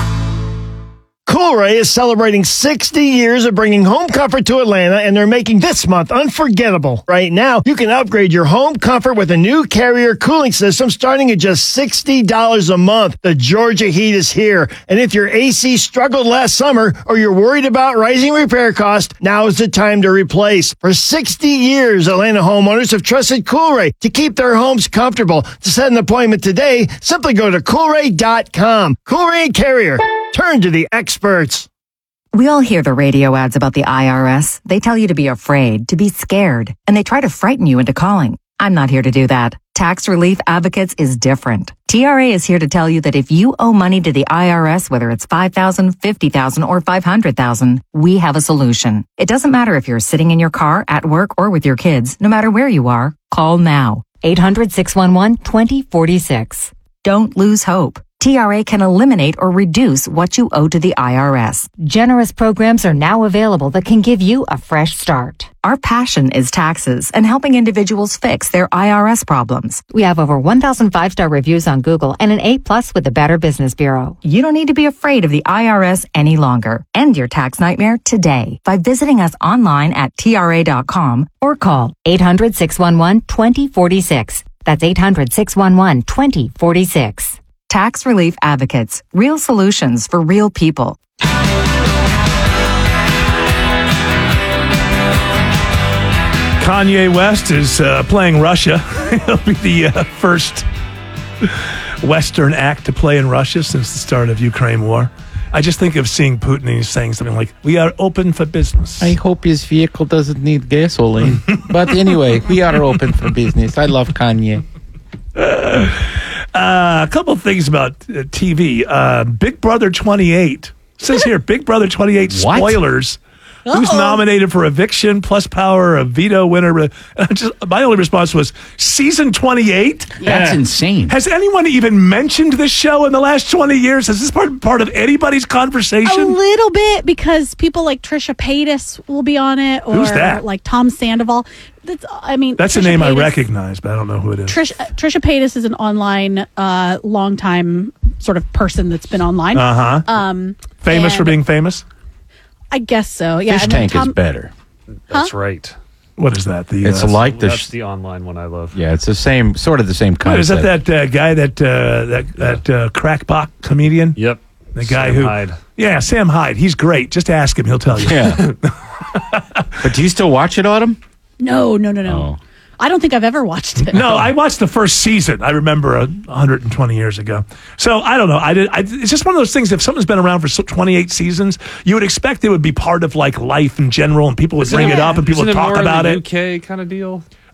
Speaker 23: Coolray is celebrating sixty years of bringing home comfort to Atlanta, and they're making this month unforgettable. Right now, you can upgrade your home comfort with a new Carrier cooling system starting at just sixty dollars a month. The Georgia heat is here, and if your A C struggled last summer or you're worried about rising repair costs, now is the time to replace. For sixty years, Atlanta homeowners have trusted Coolray to keep their homes comfortable. To set an appointment today, simply go to Coolray dot com. Coolray and Carrier. Turn to the experts.
Speaker 24: We all hear the radio ads about the I R S. They tell you to be afraid, to be scared, and they try to frighten you into calling. I'm not here to do that. Tax Relief Advocates is different. T R A is here to tell you that if you owe money to the I R S, whether it's five thousand dollars, fifty thousand dollars, or five hundred thousand dollars, we have a solution. It doesn't matter if you're sitting in your car, at work, or with your kids. No matter where you are, call now. eight hundred, six one one, two zero four six. Don't lose hope. T R A can eliminate or reduce what you owe to the I R S. Generous programs are now available that can give you a fresh start. Our passion is taxes and helping individuals fix their I R S problems. We have over one thousand five-star reviews on Google and an A plus with the Better Business Bureau. You don't need to be afraid of the I R S any longer. End your tax nightmare today by visiting us online at T R A dot com or call eight hundred, six one one, two zero four six. That's eight hundred, six one one, two zero four six. Tax Relief Advocates. Real solutions for real people.
Speaker 1: Kanye West is uh, playing Russia. He'll be the uh, first Western act to play in Russia since the start of Ukraine war. I just think of seeing Putin and he's saying something like, "We are open for business."
Speaker 20: I hope his vehicle doesn't need gasoline. But anyway, we are open for business. I love Kanye.
Speaker 1: Uh, a couple of things about uh, T V. Uh, Big Brother twenty-eight. It says here, Big Brother twenty-eight
Speaker 4: What?
Speaker 1: spoilers.
Speaker 2: Uh-oh.
Speaker 1: Who's nominated for eviction, plus power, a veto winner? Uh, just, my only response was, season twenty-eight?
Speaker 4: That's insane.
Speaker 1: Has anyone even mentioned this show in the last twenty years? Has this part, part of anybody's
Speaker 2: A
Speaker 1: conversation?
Speaker 2: little bit, because people like Trisha Paytas will be on it, or
Speaker 1: Who's that?
Speaker 2: like Tom Sandoval. That's, I mean,
Speaker 1: That's
Speaker 2: Trisha
Speaker 1: a name I
Speaker 2: Paytas-
Speaker 1: recognize, but I don't know who it is.
Speaker 2: Trish, uh, Trisha Paytas is an online, uh, longtime sort of person that's been online.
Speaker 1: Uh-huh.
Speaker 2: Um,
Speaker 1: Famous for
Speaker 2: and
Speaker 1: being famous?
Speaker 2: I guess so. Yeah.
Speaker 21: Fish
Speaker 2: and then
Speaker 21: Tank
Speaker 2: Tom-
Speaker 21: is better.
Speaker 25: That's
Speaker 2: Huh?
Speaker 25: right.
Speaker 1: What is that? The
Speaker 21: It's
Speaker 1: uh,
Speaker 21: like the
Speaker 25: That's
Speaker 21: sh-
Speaker 25: the online one I love.
Speaker 21: yeah, it's the same sort of the same
Speaker 1: What, is
Speaker 21: concept.
Speaker 1: that that uh, guy that uh, that that uh, crackpot comedian?
Speaker 25: Yep.
Speaker 1: The guy
Speaker 25: Sam
Speaker 1: who,
Speaker 25: Hyde.
Speaker 1: yeah, Sam Hyde. He's great. Just ask him; he'll tell you.
Speaker 21: Yeah. But do you still watch it, Autumn?
Speaker 2: No, no, no, no.
Speaker 21: Oh.
Speaker 2: I don't think I've ever watched it.
Speaker 1: No, I watched the first season. I remember uh, one hundred twenty years ago. So I don't know. I did. I, it's just one of those things. If something's been around for so- twenty-eight seasons, you would expect it would be part of like life in general, and people would bring it up and people
Speaker 25: Isn't
Speaker 1: would
Speaker 25: it
Speaker 1: talk
Speaker 25: more
Speaker 1: about
Speaker 25: in the
Speaker 1: it.
Speaker 25: U K kind of deal?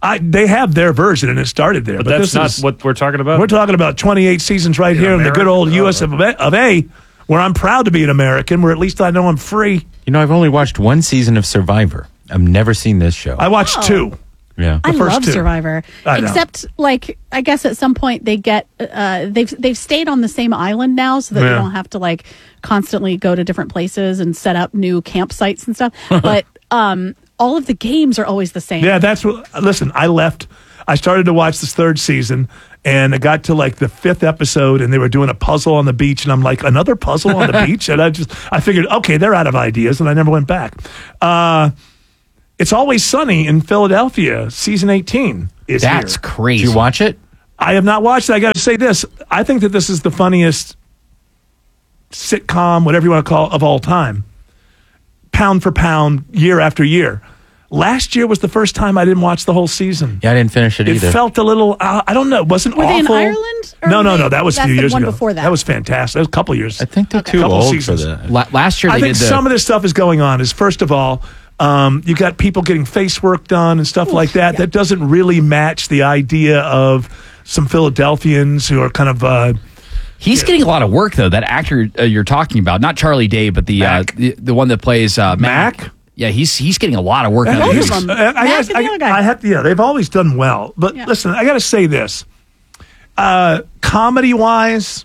Speaker 1: I, they have their version, and it started there.
Speaker 12: But,
Speaker 1: But,
Speaker 12: that's
Speaker 1: this
Speaker 12: not
Speaker 1: is,
Speaker 12: what we're talking about.
Speaker 1: we're talking about twenty-eight seasons right
Speaker 12: In
Speaker 1: here in the good old
Speaker 12: America?
Speaker 1: U S of A, of A, where I'm proud to be an American, where at least I know I'm free.
Speaker 21: You know, I've only watched one season of Survivor. I've never seen this show.
Speaker 1: I watched
Speaker 2: Oh.
Speaker 1: two.
Speaker 21: Yeah.
Speaker 2: I
Speaker 1: first
Speaker 2: love
Speaker 1: two.
Speaker 2: Survivor,
Speaker 1: I know.
Speaker 2: except like I guess at some point they get uh, they've they've stayed on the same island now, so that
Speaker 1: Yeah.
Speaker 2: you don't have to like constantly go to different places and set up new campsites and stuff. But um, all of the games are always the same.
Speaker 1: Yeah, that's what. Listen, I left. I started to watch this third season, and I got to like the fifth episode, and they were doing a puzzle on the beach, and I'm like, another puzzle on the beach, and I just I figured, okay, they're out of ideas, and I never went back. Uh, It's Always Sunny in Philadelphia, season eighteen is
Speaker 4: That's
Speaker 1: here.
Speaker 4: crazy.
Speaker 21: Did you watch it?
Speaker 1: I have not watched it. I got to say this. I think that this is the funniest sitcom, whatever you want to call it, of all time. Pound for pound, year after year. Last year was the first time I didn't watch the whole season.
Speaker 21: Yeah, I didn't finish it,
Speaker 1: It
Speaker 21: either.
Speaker 1: felt a little, uh, I don't know, it wasn't
Speaker 2: Were they
Speaker 1: awful.
Speaker 2: in Ireland? Or
Speaker 1: No,
Speaker 2: were
Speaker 1: no,
Speaker 2: they-
Speaker 1: no. That was a
Speaker 2: that's
Speaker 1: few
Speaker 2: the
Speaker 1: years
Speaker 2: one
Speaker 1: ago.
Speaker 2: before that.
Speaker 1: That was fantastic. That was a couple years.
Speaker 21: I think they're too
Speaker 1: Couple
Speaker 21: old
Speaker 1: seasons.
Speaker 21: for that.
Speaker 4: La- last year they
Speaker 1: I think
Speaker 4: did the,
Speaker 1: some of this stuff is going on is, first of all, um, you got people getting face work done and stuff like that. That doesn't really match the idea of some Philadelphians who are kind of... Uh,
Speaker 4: He's getting a lot of work though. That actor uh, you're talking about, not Charlie Day, but the uh, the, the one that plays uh, Mac.
Speaker 1: Mac?
Speaker 4: Yeah, he's he's getting a lot of work. out of
Speaker 1: Both
Speaker 4: these.
Speaker 1: of them. I, I,
Speaker 2: Mac
Speaker 1: guess-
Speaker 2: and the
Speaker 1: I,
Speaker 2: other guy.
Speaker 1: I have, yeah, they've always done well. But
Speaker 2: Yeah.
Speaker 1: listen, I got to say this. Uh, comedy-wise,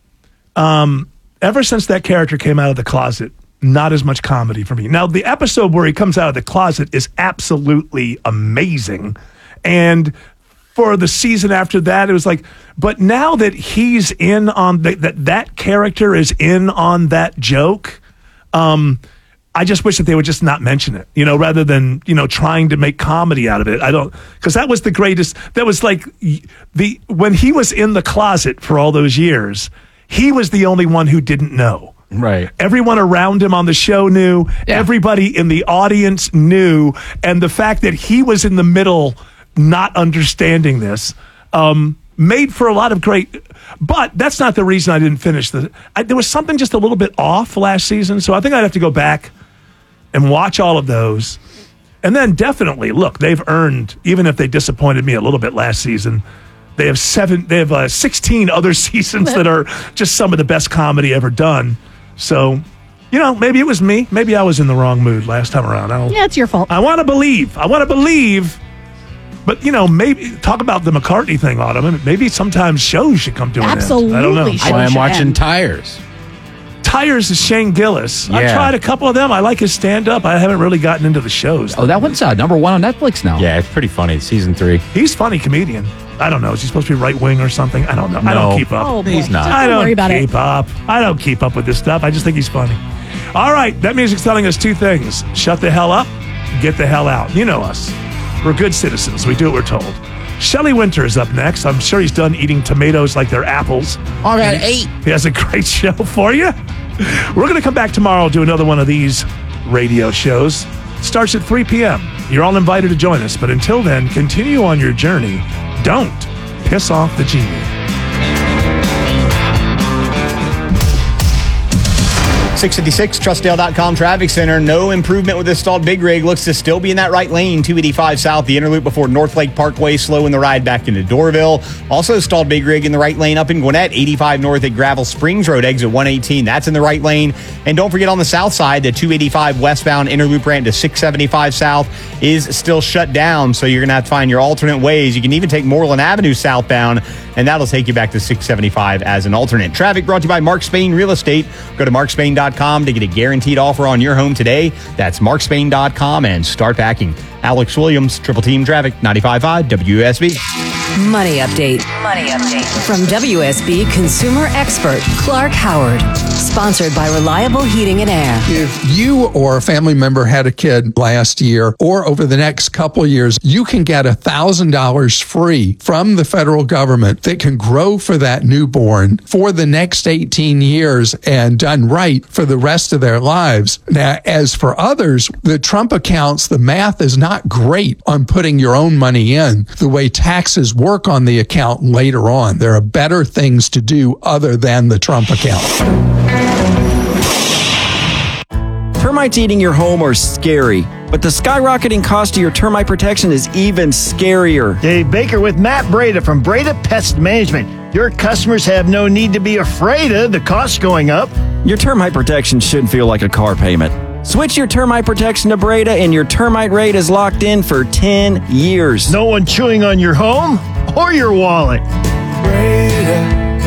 Speaker 1: um, ever since that character came out of the closet, not as much comedy for me. Now, the episode where he comes out of the closet is absolutely amazing. And for the season after that, it was like, but now that he's in on the, that, that character is in on that joke, um, I just wish that they would just not mention it, you know, rather than, you know, trying to make comedy out of it. I don't, because that was the greatest, that was like the, when he was in the closet for all those years, he was the only one who didn't know.
Speaker 21: Right.
Speaker 1: Everyone around him on the show knew, everybody in the audience knew, and the fact that he was in the middle not understanding this, um, made for a lot of great, but that's not the reason I didn't finish the, I, there was something just a little bit off last season, so I think I'd have to go back and watch all of those. And then definitely, look, they've earned, even if they disappointed me a little bit last season, they have seven, they have uh, sixteen other seasons that are just some of the best comedy ever done. So, you know, maybe it was me. Maybe I was in the wrong mood last time around. I don't,
Speaker 2: Yeah, it's your fault.
Speaker 1: I want to believe. I want to believe. But, you know, maybe talk about the McCartney thing, Autumn. Maybe sometimes shows should come to an end. I don't know.
Speaker 2: Absolutely
Speaker 21: That's why I'm watching Tires.
Speaker 1: Tires is Shane Gillis. I've
Speaker 21: Yeah.
Speaker 1: tried a couple of them. I like his stand-up. I haven't really gotten into the shows.
Speaker 4: Oh, that one's uh, number one on Netflix now.
Speaker 21: Yeah, it's pretty funny. Season three.
Speaker 1: He's a funny comedian. I don't know. Is he supposed to be right-wing or something? I don't know. I
Speaker 21: No.
Speaker 1: don't keep up.
Speaker 2: Oh, boy.
Speaker 21: He's not.
Speaker 2: Don't
Speaker 1: I don't
Speaker 2: worry about
Speaker 1: keep
Speaker 2: it.
Speaker 1: up. I don't keep up with this stuff. I just think he's funny. All right, that music's telling us two things. Shut the hell up, get the hell out. You know us. We're good citizens. We do what we're told. Shelley Winter is up next. I'm sure he's done eating tomatoes like they're apples.
Speaker 21: All right,
Speaker 1: And he-
Speaker 21: eight.
Speaker 1: He has a great show for you. We're going to come back tomorrow and do another one of these radio shows. Starts at three p.m. You're all invited to join us. But until then, continue on your journey. Don't piss off the genie.
Speaker 5: six fifty-six, Trustdale dot com Traffic Center. No improvement with this stalled big rig. Looks to still be in that right lane. two eighty-five south, the interloop before North Lake Parkway. Slow in the ride back into Doraville. Also stalled big rig in the right lane up in Gwinnett. eighty-five north at Gravel Springs Road, exit one eighteen. That's in the right lane. And don't forget on the south side, the two eighty-five westbound interloop ramp to six seventy-five south is still shut down. So you're going to have to find your alternate ways. You can even take Moreland Avenue southbound, and that'll take you back to six seventy-five as an alternate. Traffic brought to you by Mark Spain Real Estate. Go to mark spain dot com to get a guaranteed offer on your home today. That's mark spain dot com and start packing. Alex Williams, Triple Team Traffic, ninety-five point five W S B.
Speaker 10: Money update. Money update from W S B consumer expert Clark Howard. Sponsored by Reliable Heating and Air.
Speaker 13: If you or a family member had a kid last year or over the next couple of years, you can get one thousand dollars free from the federal government that can grow for that newborn for the next eighteen years and done right for the rest of their lives. Now, as for others, the Trump accounts, the math is not great on putting your own money in the way taxes work on the account later on. There are better things to do other than the Trump account.
Speaker 12: Termites eating your home are scary, but the skyrocketing cost of your termite protection is even scarier.
Speaker 23: Dave Baker with Matt Breda from Breda Pest Management. Your customers have no need to be afraid of the cost going up.
Speaker 12: Your termite protection shouldn't feel like a car payment. Switch your termite protection to Breda and your termite rate is locked in for ten years.
Speaker 23: No one chewing on your home or your wallet.
Speaker 8: Breda,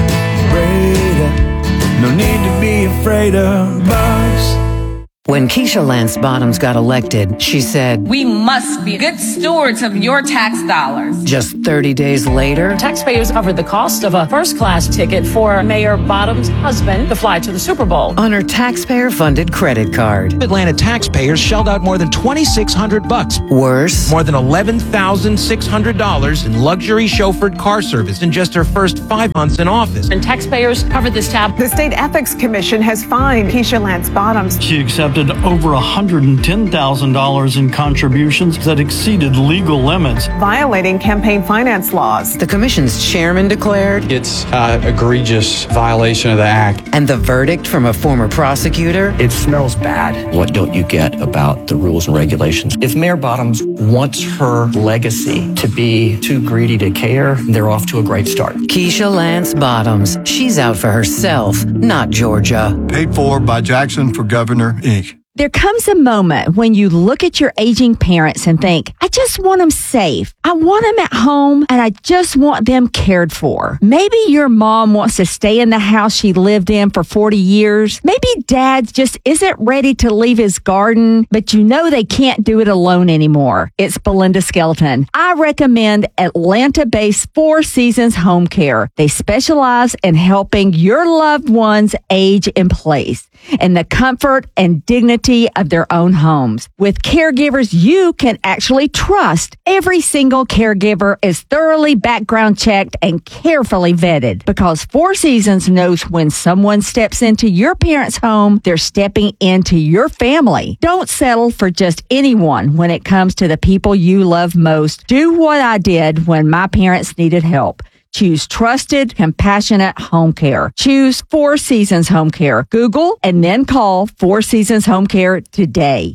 Speaker 8: Breda, no need to be afraid of bugs.
Speaker 10: When Keisha Lance Bottoms got elected, she said,
Speaker 14: "We must be good stewards of your tax dollars."
Speaker 10: Just thirty days later,
Speaker 15: taxpayers covered the cost of a first-class ticket for Mayor Bottoms' husband to fly to the Super Bowl
Speaker 10: on her taxpayer-funded credit card.
Speaker 16: Atlanta taxpayers shelled out more than twenty-six hundred bucks.
Speaker 10: Worse,
Speaker 16: more than eleven thousand six hundred dollars in luxury chauffeured car service in just her first five months in office.
Speaker 15: And taxpayers covered this tab.
Speaker 25: The State Ethics Commission has fined Keisha Lance Bottoms.
Speaker 26: She accepted over one hundred ten thousand dollars in contributions that exceeded legal limits,
Speaker 25: violating campaign finance laws.
Speaker 10: The commission's chairman declared
Speaker 27: it's an egregious violation of the act.
Speaker 10: And the verdict from a former prosecutor?
Speaker 28: It smells bad. What don't you get about the rules and regulations? If Mayor Bottoms wants her legacy to be too greedy to care, they're off to a great start.
Speaker 10: Keisha Lance Bottoms. She's out for herself, not Georgia.
Speaker 29: Paid for by Jackson for Governor, Incorporated.
Speaker 30: There comes a moment when you look at your aging parents and think, I just want them safe. I want them at home and I just want them cared for. Maybe your mom wants to stay in the house she lived in for forty years. Maybe dad just isn't ready to leave his garden, but you know they can't do it alone anymore. It's Belinda Skelton. I recommend Atlanta-based Four Seasons Home Care. They specialize in helping your loved ones age in place in the comfort and dignity of their own homes. With caregivers you can actually trust, every single caregiver is thoroughly background checked and carefully vetted because Four Seasons knows when someone steps into your parents' home, they're stepping into your family. Don't settle for just anyone when it comes to the people you love most. Do what I did when my parents needed help. Choose trusted, compassionate home care. Choose Four Seasons Home Care. Google and then call Four Seasons Home Care today.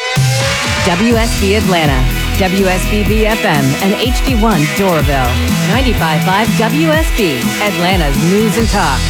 Speaker 10: W S B Atlanta, W S B B F M, and H D one Doraville. ninety-five point five W S B, Atlanta's News and Talk.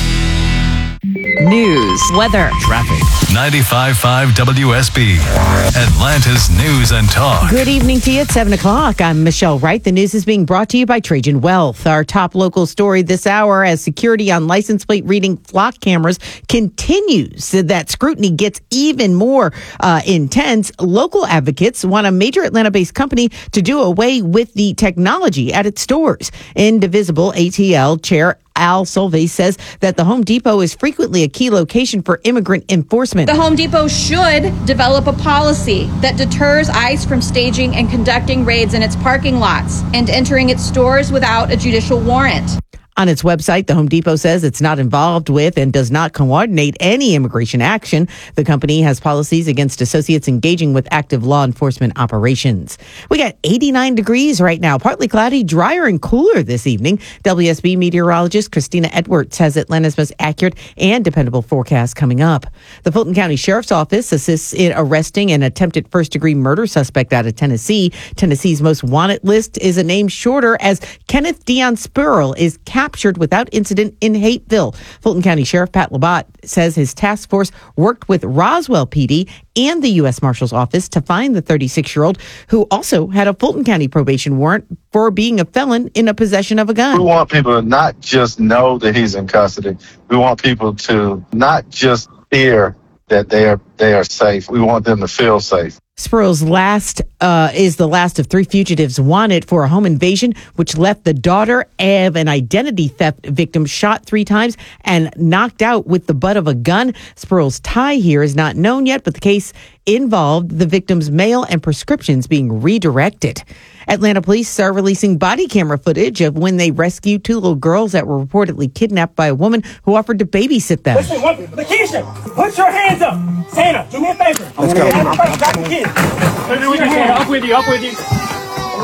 Speaker 10: News,
Speaker 17: weather,
Speaker 4: traffic.
Speaker 9: ninety-five point five W S B, Atlanta's News and Talk.
Speaker 31: Good evening to you at seven o'clock. I'm Michelle Wright. The news is being brought to you by Trajan Wealth. Our top local story this hour as security on license plate reading flock cameras continues. That scrutiny gets even more uh, intense. Local advocates want a major Atlanta-based company to do away with the technology at its stores. Indivisible A T L Chair Al Solvay says that the Home Depot is frequently a key location for immigrant enforcement.
Speaker 32: The Home Depot should develop a policy that deters ICE from staging and conducting raids in its parking lots and entering its stores without a judicial warrant.
Speaker 31: On its website, the Home Depot says it's not involved with and does not coordinate any immigration action. The company has policies against associates engaging with active law enforcement operations. We got eighty-nine degrees right now, partly cloudy, drier and cooler this evening. W S B meteorologist Christina Edwards has Atlanta's most accurate and dependable forecast coming up. The Fulton County Sheriff's Office assists in arresting an attempted first-degree murder suspect out of Tennessee. Tennessee's most wanted list is a name shorter as Kenneth Dion Spurl is captured captured without incident in Hateville. Fulton County Sheriff Pat Labatt says his task force worked with Roswell P D and the U S Marshal's Office to find the thirty-six-year-old who also had a Fulton County probation warrant for being a felon in a possession of a gun.
Speaker 33: We want people to not just know that he's in custody. We want people to not just fear that they are they are safe. We want them to feel safe.
Speaker 31: Spurl's last uh, is the last of three fugitives wanted for a home invasion, which left the daughter of an identity theft victim shot three times and knocked out with the butt of a gun. Spurl's tie here is not known yet, but the case involved the victim's mail and prescriptions being redirected. Atlanta police are releasing body camera footage of when they rescued two little girls that were reportedly kidnapped by a woman who offered to babysit them.
Speaker 34: Listen, what, Lakeisha, put your hands up. Santa, do me a favor.
Speaker 33: Let's go.
Speaker 34: Got the kids. Put your hand up with you, up with you.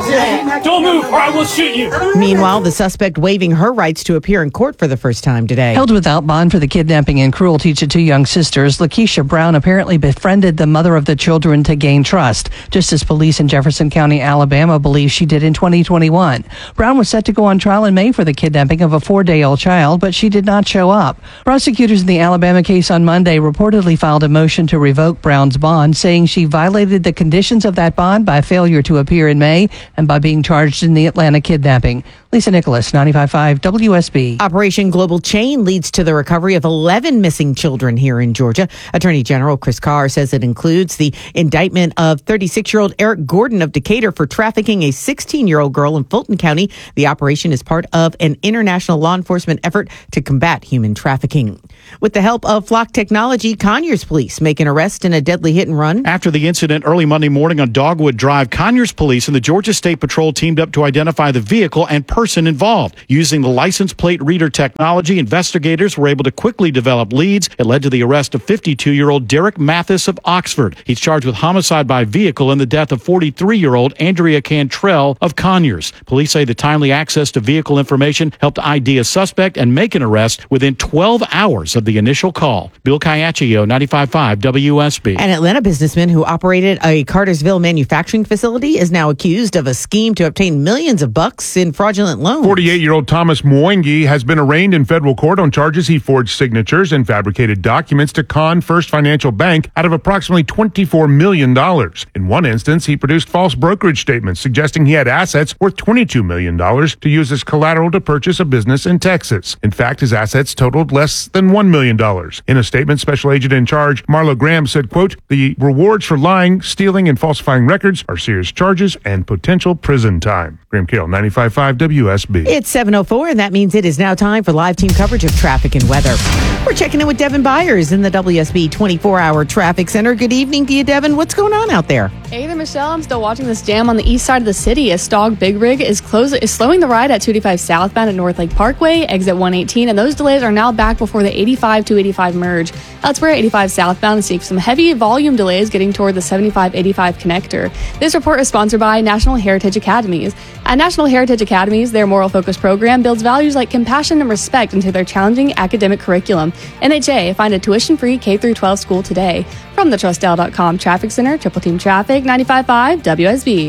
Speaker 34: Don't move or I will shoot you.
Speaker 31: Meanwhile, the suspect waiving her rights to appear in court for the first time today.
Speaker 1: Held without bond for the kidnapping and cruelty to two young sisters, Lakeisha Brown apparently befriended the mother of the children to gain trust, just as police in Jefferson County, Alabama, believe she did in twenty twenty-one. Brown was set to go on trial in May for the kidnapping of a four-day-old child, but she did not show up. Prosecutors in the Alabama case on Monday reportedly filed a motion to revoke Brown's bond, saying she violated the conditions of that bond by failure to appear in May and by being charged in the Atlanta kidnapping. Lisa Nicholas, ninety-five point five W S B.
Speaker 31: Operation Global Chain leads to the recovery of eleven missing children here in Georgia. Attorney General Chris Carr says it includes the indictment of thirty-six-year-old Eric Gordon of Decatur for trafficking a sixteen-year-old girl in Fulton County. The operation is part of an international law enforcement effort to combat human trafficking. With the help of Flock Technology, Conyers police make an arrest in a deadly hit and run.
Speaker 2: After the incident early Monday morning on Dogwood Drive, Conyers police and the Georgia State Patrol teamed up to identify the vehicle and person involved. Using the license plate reader technology, investigators were able to quickly develop leads. It led to the arrest of fifty-two-year-old Derek Mathis of Oxford. He's charged with homicide by vehicle and the death of forty-three-year-old Andrea Cantrell of Conyers. Police say the timely access to vehicle information helped I D a suspect and make an arrest within twelve hours of the initial call. Bill Caiaccio, ninety-five point five W S B.
Speaker 31: An Atlanta businessman who operated a Cartersville manufacturing facility is now accused of a scheme to obtain millions of bucks in fraudulent loans.
Speaker 3: forty-eight-year-old Thomas Mwangi has been arraigned in federal court on charges he forged signatures and fabricated documents to con First Financial Bank out of approximately twenty-four million dollars. In one instance, he produced false brokerage statements suggesting he had assets worth twenty-two million dollars to use as collateral to purchase a business in Texas. In fact, his assets totaled less than one million dollars. In a statement, Special Agent in Charge Marlo Graham said, quote, "The rewards for lying, stealing, and falsifying records are serious charges and potential prison time." Graham Cale, ninety-five point five W S B.
Speaker 31: It's seven oh four, and that means it is now time for live team coverage of traffic and weather. We're checking in with Devin Byers in the W S B twenty-four hour Traffic Center. Good evening to you, Devin. What's going on out there?
Speaker 5: Hey there, Michelle. I'm still watching this jam on the east side of the city. A Stog Big Rig is close, is slowing the ride at two eighty-five southbound at North Lake Parkway, exit one eighteen, and those delays are now back before the eighty-five to eighty-five merge. Elsewhere, eighty-five southbound is seeing some heavy volume delays getting toward the seventy-five eighty-five connector. This report is sponsored by National Heritage Academies. At National Heritage Academies, their moral focus program builds values like compassion and respect into their challenging academic curriculum. N H A, find a tuition-free K through twelve school today. From the Trust L dot com Traffic Center, Triple Team Traffic, ninety-five point five W S B.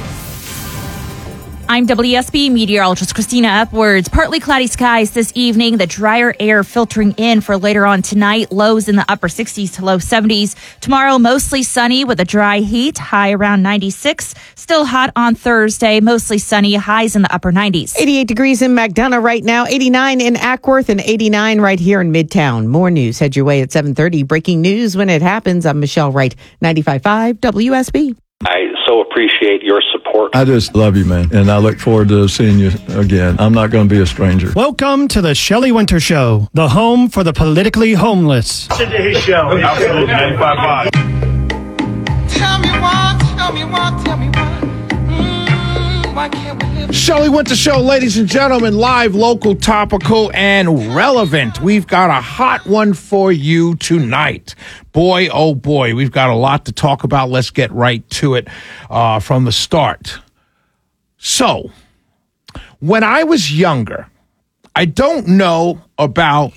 Speaker 17: I'm W S B meteorologist Christina Upwards. Partly cloudy skies this evening. The drier air filtering in for later on tonight. Lows in the upper sixties to low seventies. Tomorrow, mostly sunny with a dry heat. High around ninety-six. Still hot on Thursday. Mostly sunny. Highs in the upper nineties.
Speaker 31: eighty-eight degrees in McDonough right now. eighty-nine in Ackworth and eighty-nine right here in Midtown. More news head your way at seven thirty. Breaking news when it happens. I'm Michelle Wright, ninety-five point five W S B.
Speaker 6: I so appreciate your support.
Speaker 29: I just love you, man, and I look forward to seeing you again. I'm not going to be a stranger.
Speaker 23: Welcome to the Shelley Winter Show, the home for the politically homeless.
Speaker 34: Listen to his show. Absolutely, ninety-five point five.
Speaker 8: Tell me why, tell me why, tell me why. Mm, why can't we live?
Speaker 7: Shelley Winter Show, ladies and gentlemen, live, local, topical, and relevant. We've got a hot one for you tonight. Boy, oh boy, we've got a lot to talk about. Let's get right to it uh, from the start. So, when I was younger, I don't know about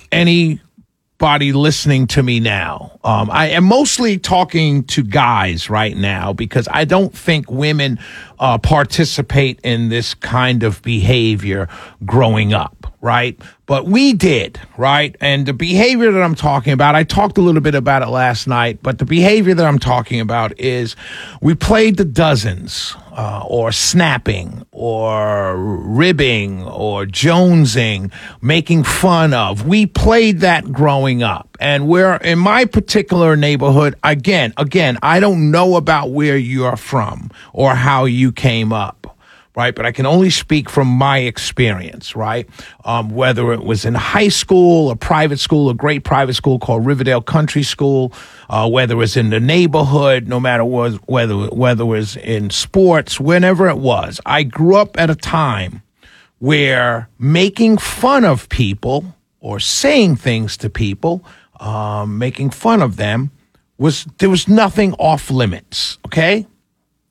Speaker 7: anybody listening to me now. Um, I am mostly talking to guys right now because I don't think women uh, participate in this kind of behavior growing up. Right? But we did, right? And the behavior that I'm talking about, I talked a little bit about it last night, but the behavior that I'm talking about is we played the dozens, uh, or snapping, or ribbing, or jonesing, making fun of. We played that growing up. And we're in my particular neighborhood, again, again, I don't know about where you're from or how you came up. Right, but I can only speak from my experience, right? Um, whether it was in high school, a private school, a great private school called Riverdale Country School, uh, whether it was in the neighborhood, no matter was whether whether it was in sports, whenever it was. I grew up at a time where making fun of people or saying things to people, um, making fun of them, was there was nothing off limits. Okay.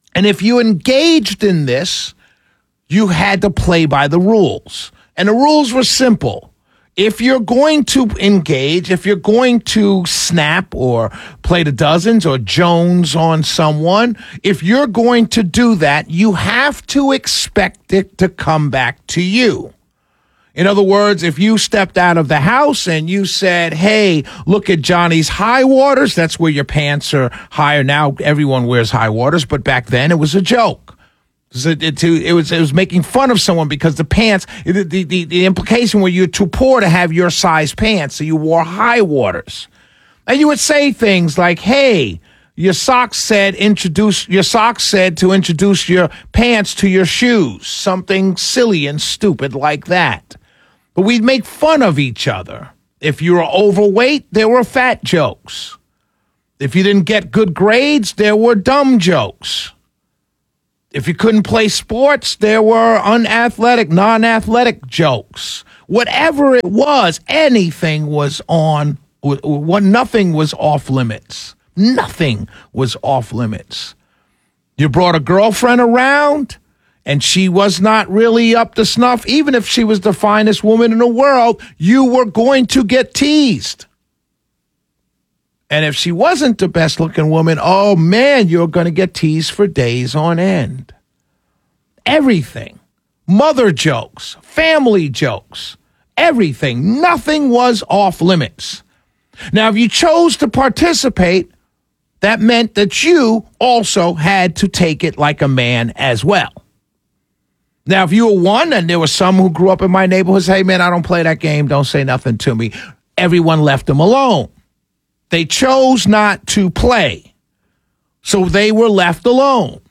Speaker 7: And if you engaged in this, you had to play by the rules. And the rules were simple. If you're going to engage, if you're going to snap or play the dozens or Jones on someone, if you're going to do that, you have to expect it to come back to you. In other words, if you stepped out of the house and you said, hey, look at Johnny's high waters, that's where your pants are higher. Now everyone wears high waters, but back then it was a joke. It was, it, it was, it was making fun of someone because the pants, the, the, the implication were you're too poor to have your size pants, so you wore high waters. And you would say things like, hey, your socks said introduce, your socks said to introduce your pants to your shoes, something silly and stupid like that. But we'd make fun of each other. If you were overweight, there were fat jokes. If you didn't get good grades, there were dumb jokes. If you couldn't play sports, there were unathletic, non-athletic jokes. Whatever it was, anything was on, what nothing was off limits. Nothing was off limits. You brought a girlfriend around, and she was not really up to snuff. Even if she was the finest woman in the world, you were going to get teased. And if she wasn't the best-looking woman, oh, man, you're going to get teased for days on end. Everything. Mother jokes, family jokes, everything. Nothing was off limits. Now, if you chose to participate, that meant that you also had to take it like a man as well. Now, if you were one and there was some who grew up in my neighborhood say, hey, man, I don't play that game, don't say nothing to me, everyone left them alone. They chose not to play, so they were left alone.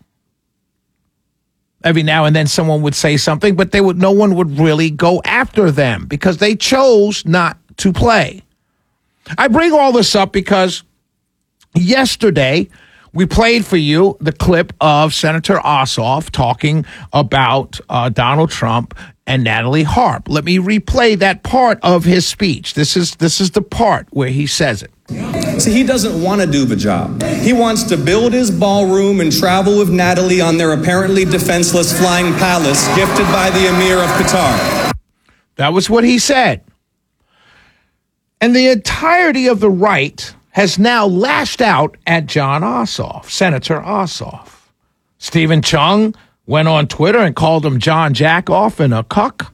Speaker 7: Every now and then someone would say something, but they would, no one would really go after them because they chose not to play. I bring all this up because yesterday we played for you the clip of Senator Ossoff talking about uh, Donald Trump and Natalie Harp. Let me replay that part of his speech. This is this is the part where he says it.
Speaker 11: See, he doesn't want to do the job. He wants to build his ballroom and travel with Natalie on their apparently defenseless flying palace gifted by the Emir of Qatar.
Speaker 7: That was what he said. And the entirety of the right has now lashed out at John Ossoff, Senator Ossoff. Stephen Chung went on Twitter and called him John Jackoff and a cuck.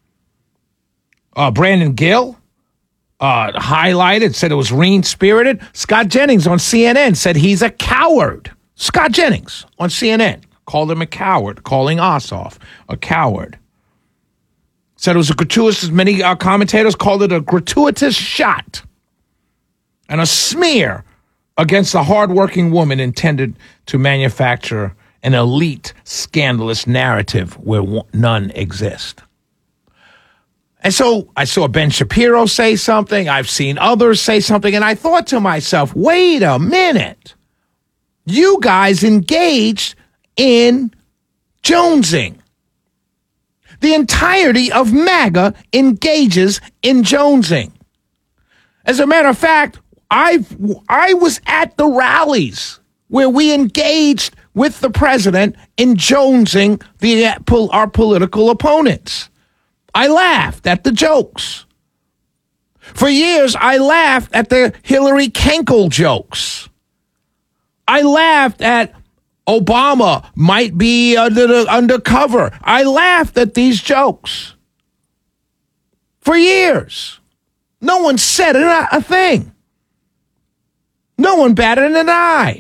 Speaker 7: Uh, Brandon Gill uh, highlighted, said it was mean-spirited. Scott Jennings on C N N said he's a coward. Scott Jennings on C N N called him a coward, calling Ossoff a coward. Said it was a gratuitous, many uh, commentators called it a gratuitous shot and a smear against a hardworking woman intended to manufacture an elite, scandalous narrative where none exist. And so I saw Ben Shapiro say something. I've seen others say something. And I thought to myself, wait a minute. You guys engaged in jonesing. The entirety of MAGA engages in jonesing. As a matter of fact, I I was at the rallies where we engaged with the president in jonesing the our political opponents. I laughed at the jokes. For years, I laughed at the Hillary Kenkel jokes. I laughed at Obama might be under the undercover. I laughed at these jokes for years. No one said a, a thing. No one batted an eye.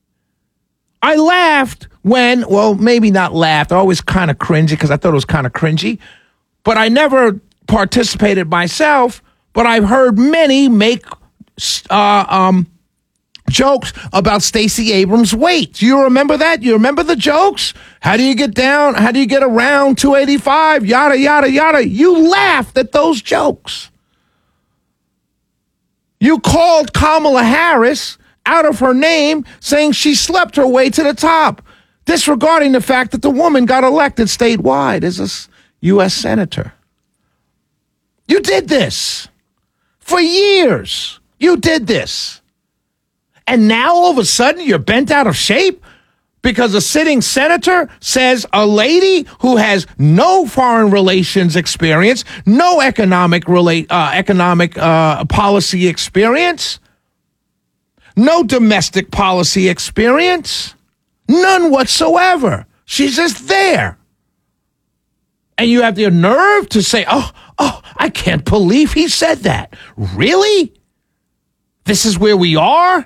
Speaker 7: I laughed when, well, maybe not laughed. I always kind of cringy because I thought it was kind of cringy. But I never participated myself. But I've heard many make uh, um, jokes about Stacey Abrams' weight. Do you remember that? You remember the jokes? How do you get down? How do you get around two eighty-five? Yada, yada, yada. You laughed at those jokes. You called Kamala Harris out of her name, saying she slept her way to the top, disregarding the fact that the woman got elected statewide as a U S senator. You did this for years. You did this. And now all of a sudden you're bent out of shape Because a sitting senator says a lady who has no foreign relations experience, no economic relate, uh, economic uh, policy experience, no domestic policy experience, none whatsoever. She's just there. And you have the nerve to say, oh, oh, I can't believe he said that. Really? This is where we are?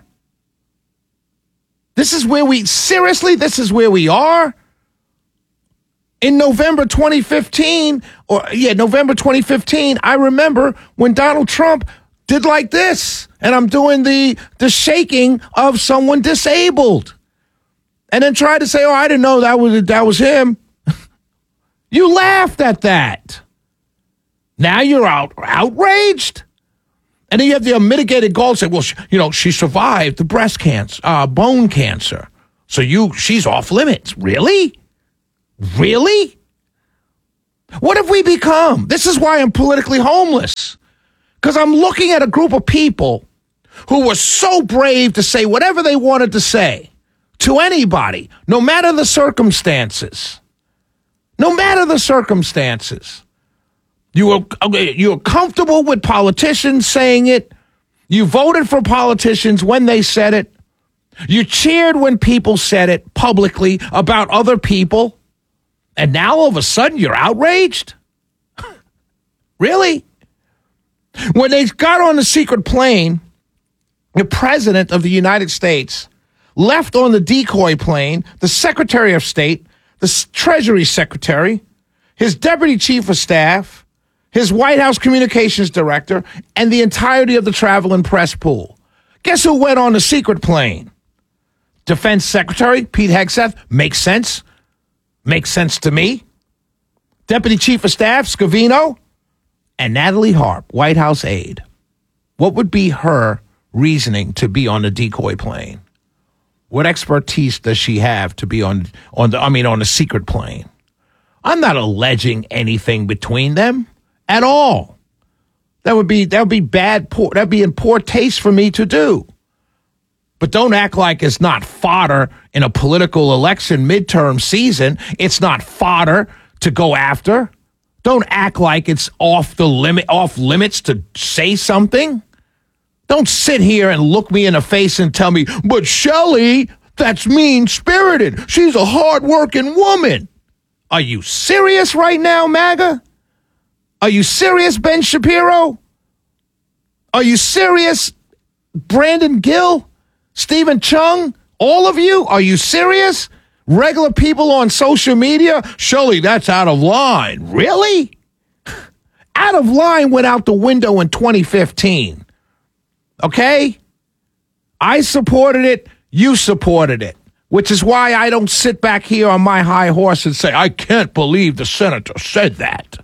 Speaker 7: This is where we, seriously, this is where we are? In November twenty fifteen, or yeah, November twenty fifteen, I remember when Donald Trump did like this, and I'm doing the, the shaking of someone disabled. And then tried to say, oh, I didn't know that was, that was him. You laughed at that. Now you're out, outraged? And then you have the unmitigated goal to say, well, she, you know, she survived the breast cancer, uh, bone cancer. So you, she's off limits. Really? Really? What have we become? This is why I'm politically homeless. Because I'm looking at a group of people who were so brave to say whatever they wanted to say to anybody, no matter the circumstances. No matter the circumstances. You were, you were comfortable with politicians saying it. You voted for politicians when they said it. You cheered when people said it publicly about other people. And now all of a sudden you're outraged? Really? When they got on the secret plane, the president of the United States left on the decoy plane the Secretary of State, the Treasury Secretary, his Deputy Chief of Staff, his White House Communications Director, and the entirety of the travel and press pool. Guess who went on the secret plane? Defense Secretary Pete Hegseth. Makes sense. Makes sense to me. Deputy Chief of Staff Scavino, and Natalie Harp, White House aide. What would be her reasoning to be on the decoy plane? What expertise does she have to be on on the I mean on the secret plane? I'm not alleging anything between them at all. That would be that would be bad poor that'd be in poor taste for me to do. But don't act like it's not fodder in a political election midterm season. It's not fodder to go after. Don't act like it's off the limit off limits to say something. Don't sit here and look me in the face and tell me, but Shelley, that's mean-spirited. She's a hard-working woman. Are you serious right now, MAGA? Are you serious, Ben Shapiro? Are you serious, Brandon Gill, Stephen Chung, all of you? Are you serious? Regular people on social media? Shelley, that's out of line. Really? Out of line went out the window in twenty fifteen. Okay? I supported it. You supported it. Which is why I don't sit back here on my high horse and say, I can't believe the senator said that.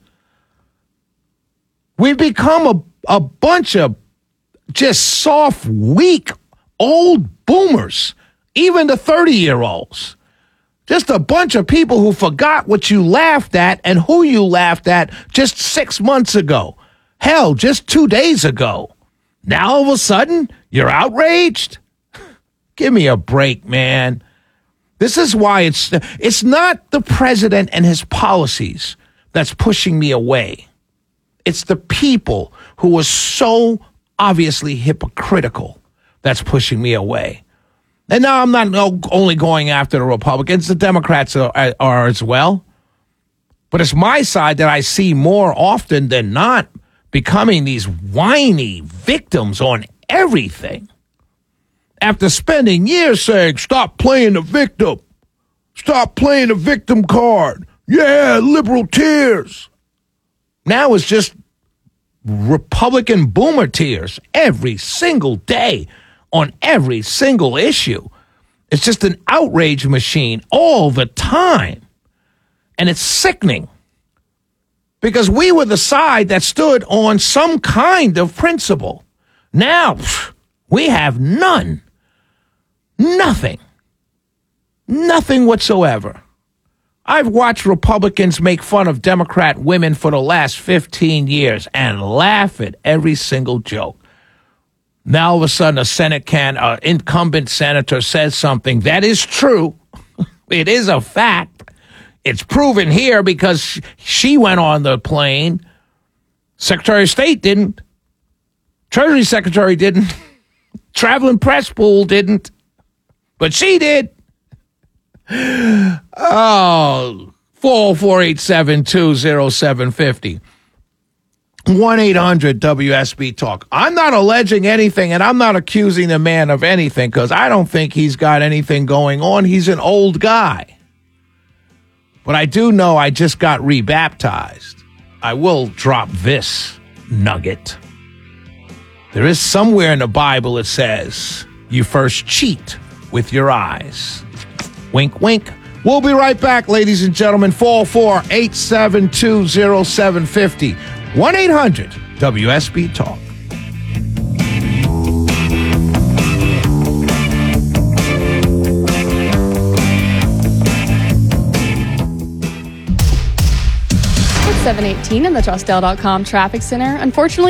Speaker 7: We've become a, a bunch of just soft, weak, old boomers. Even the thirty-year-olds. Just a bunch of people who forgot what you laughed at and who you laughed at just six months ago. Hell, just two days ago. Now all of a sudden, you're outraged? Give me a break, man. This is why it's it's not the president and his policies that's pushing me away. It's the people who are so obviously hypocritical that's pushing me away. And now I'm not only going after the Republicans, the Democrats are, are as well. But it's my side that I see more often than not becoming these whiny victims on everything. After spending years saying, stop playing the victim. Stop playing the victim card. Yeah, liberal tears. Now it's just Republican boomer tears every single day on every single issue. It's just an outrage machine all the time. And it's sickening. Because we were the side that stood on some kind of principle. Now, we have none. Nothing. Nothing whatsoever. I've watched Republicans make fun of Democrat women for the last fifteen years and laugh at every single joke. Now all of a sudden a Senate can, uh, incumbent senator says something that is true. It is a fact. It's proven here because she went on the plane. Secretary of State didn't. Treasury Secretary didn't. Traveling press pool didn't. But she did. Oh, four oh four, eight seven two, oh seven five oh. one eight hundred W S B Talk. I'm not alleging anything, and I'm not accusing the man of anything because I don't think he's got anything going on. He's an old guy. But I do know I just got rebaptized. I will drop this nugget. There is somewhere in the Bible it says you first cheat with your eyes. Wink, wink. We'll be right back, ladies and gentlemen. four oh four, eight seven two, oh seven five oh. one eight hundred W S B Talk.
Speaker 5: It's seven eighteen in the Trustdale dot com traffic center. Unfortunately,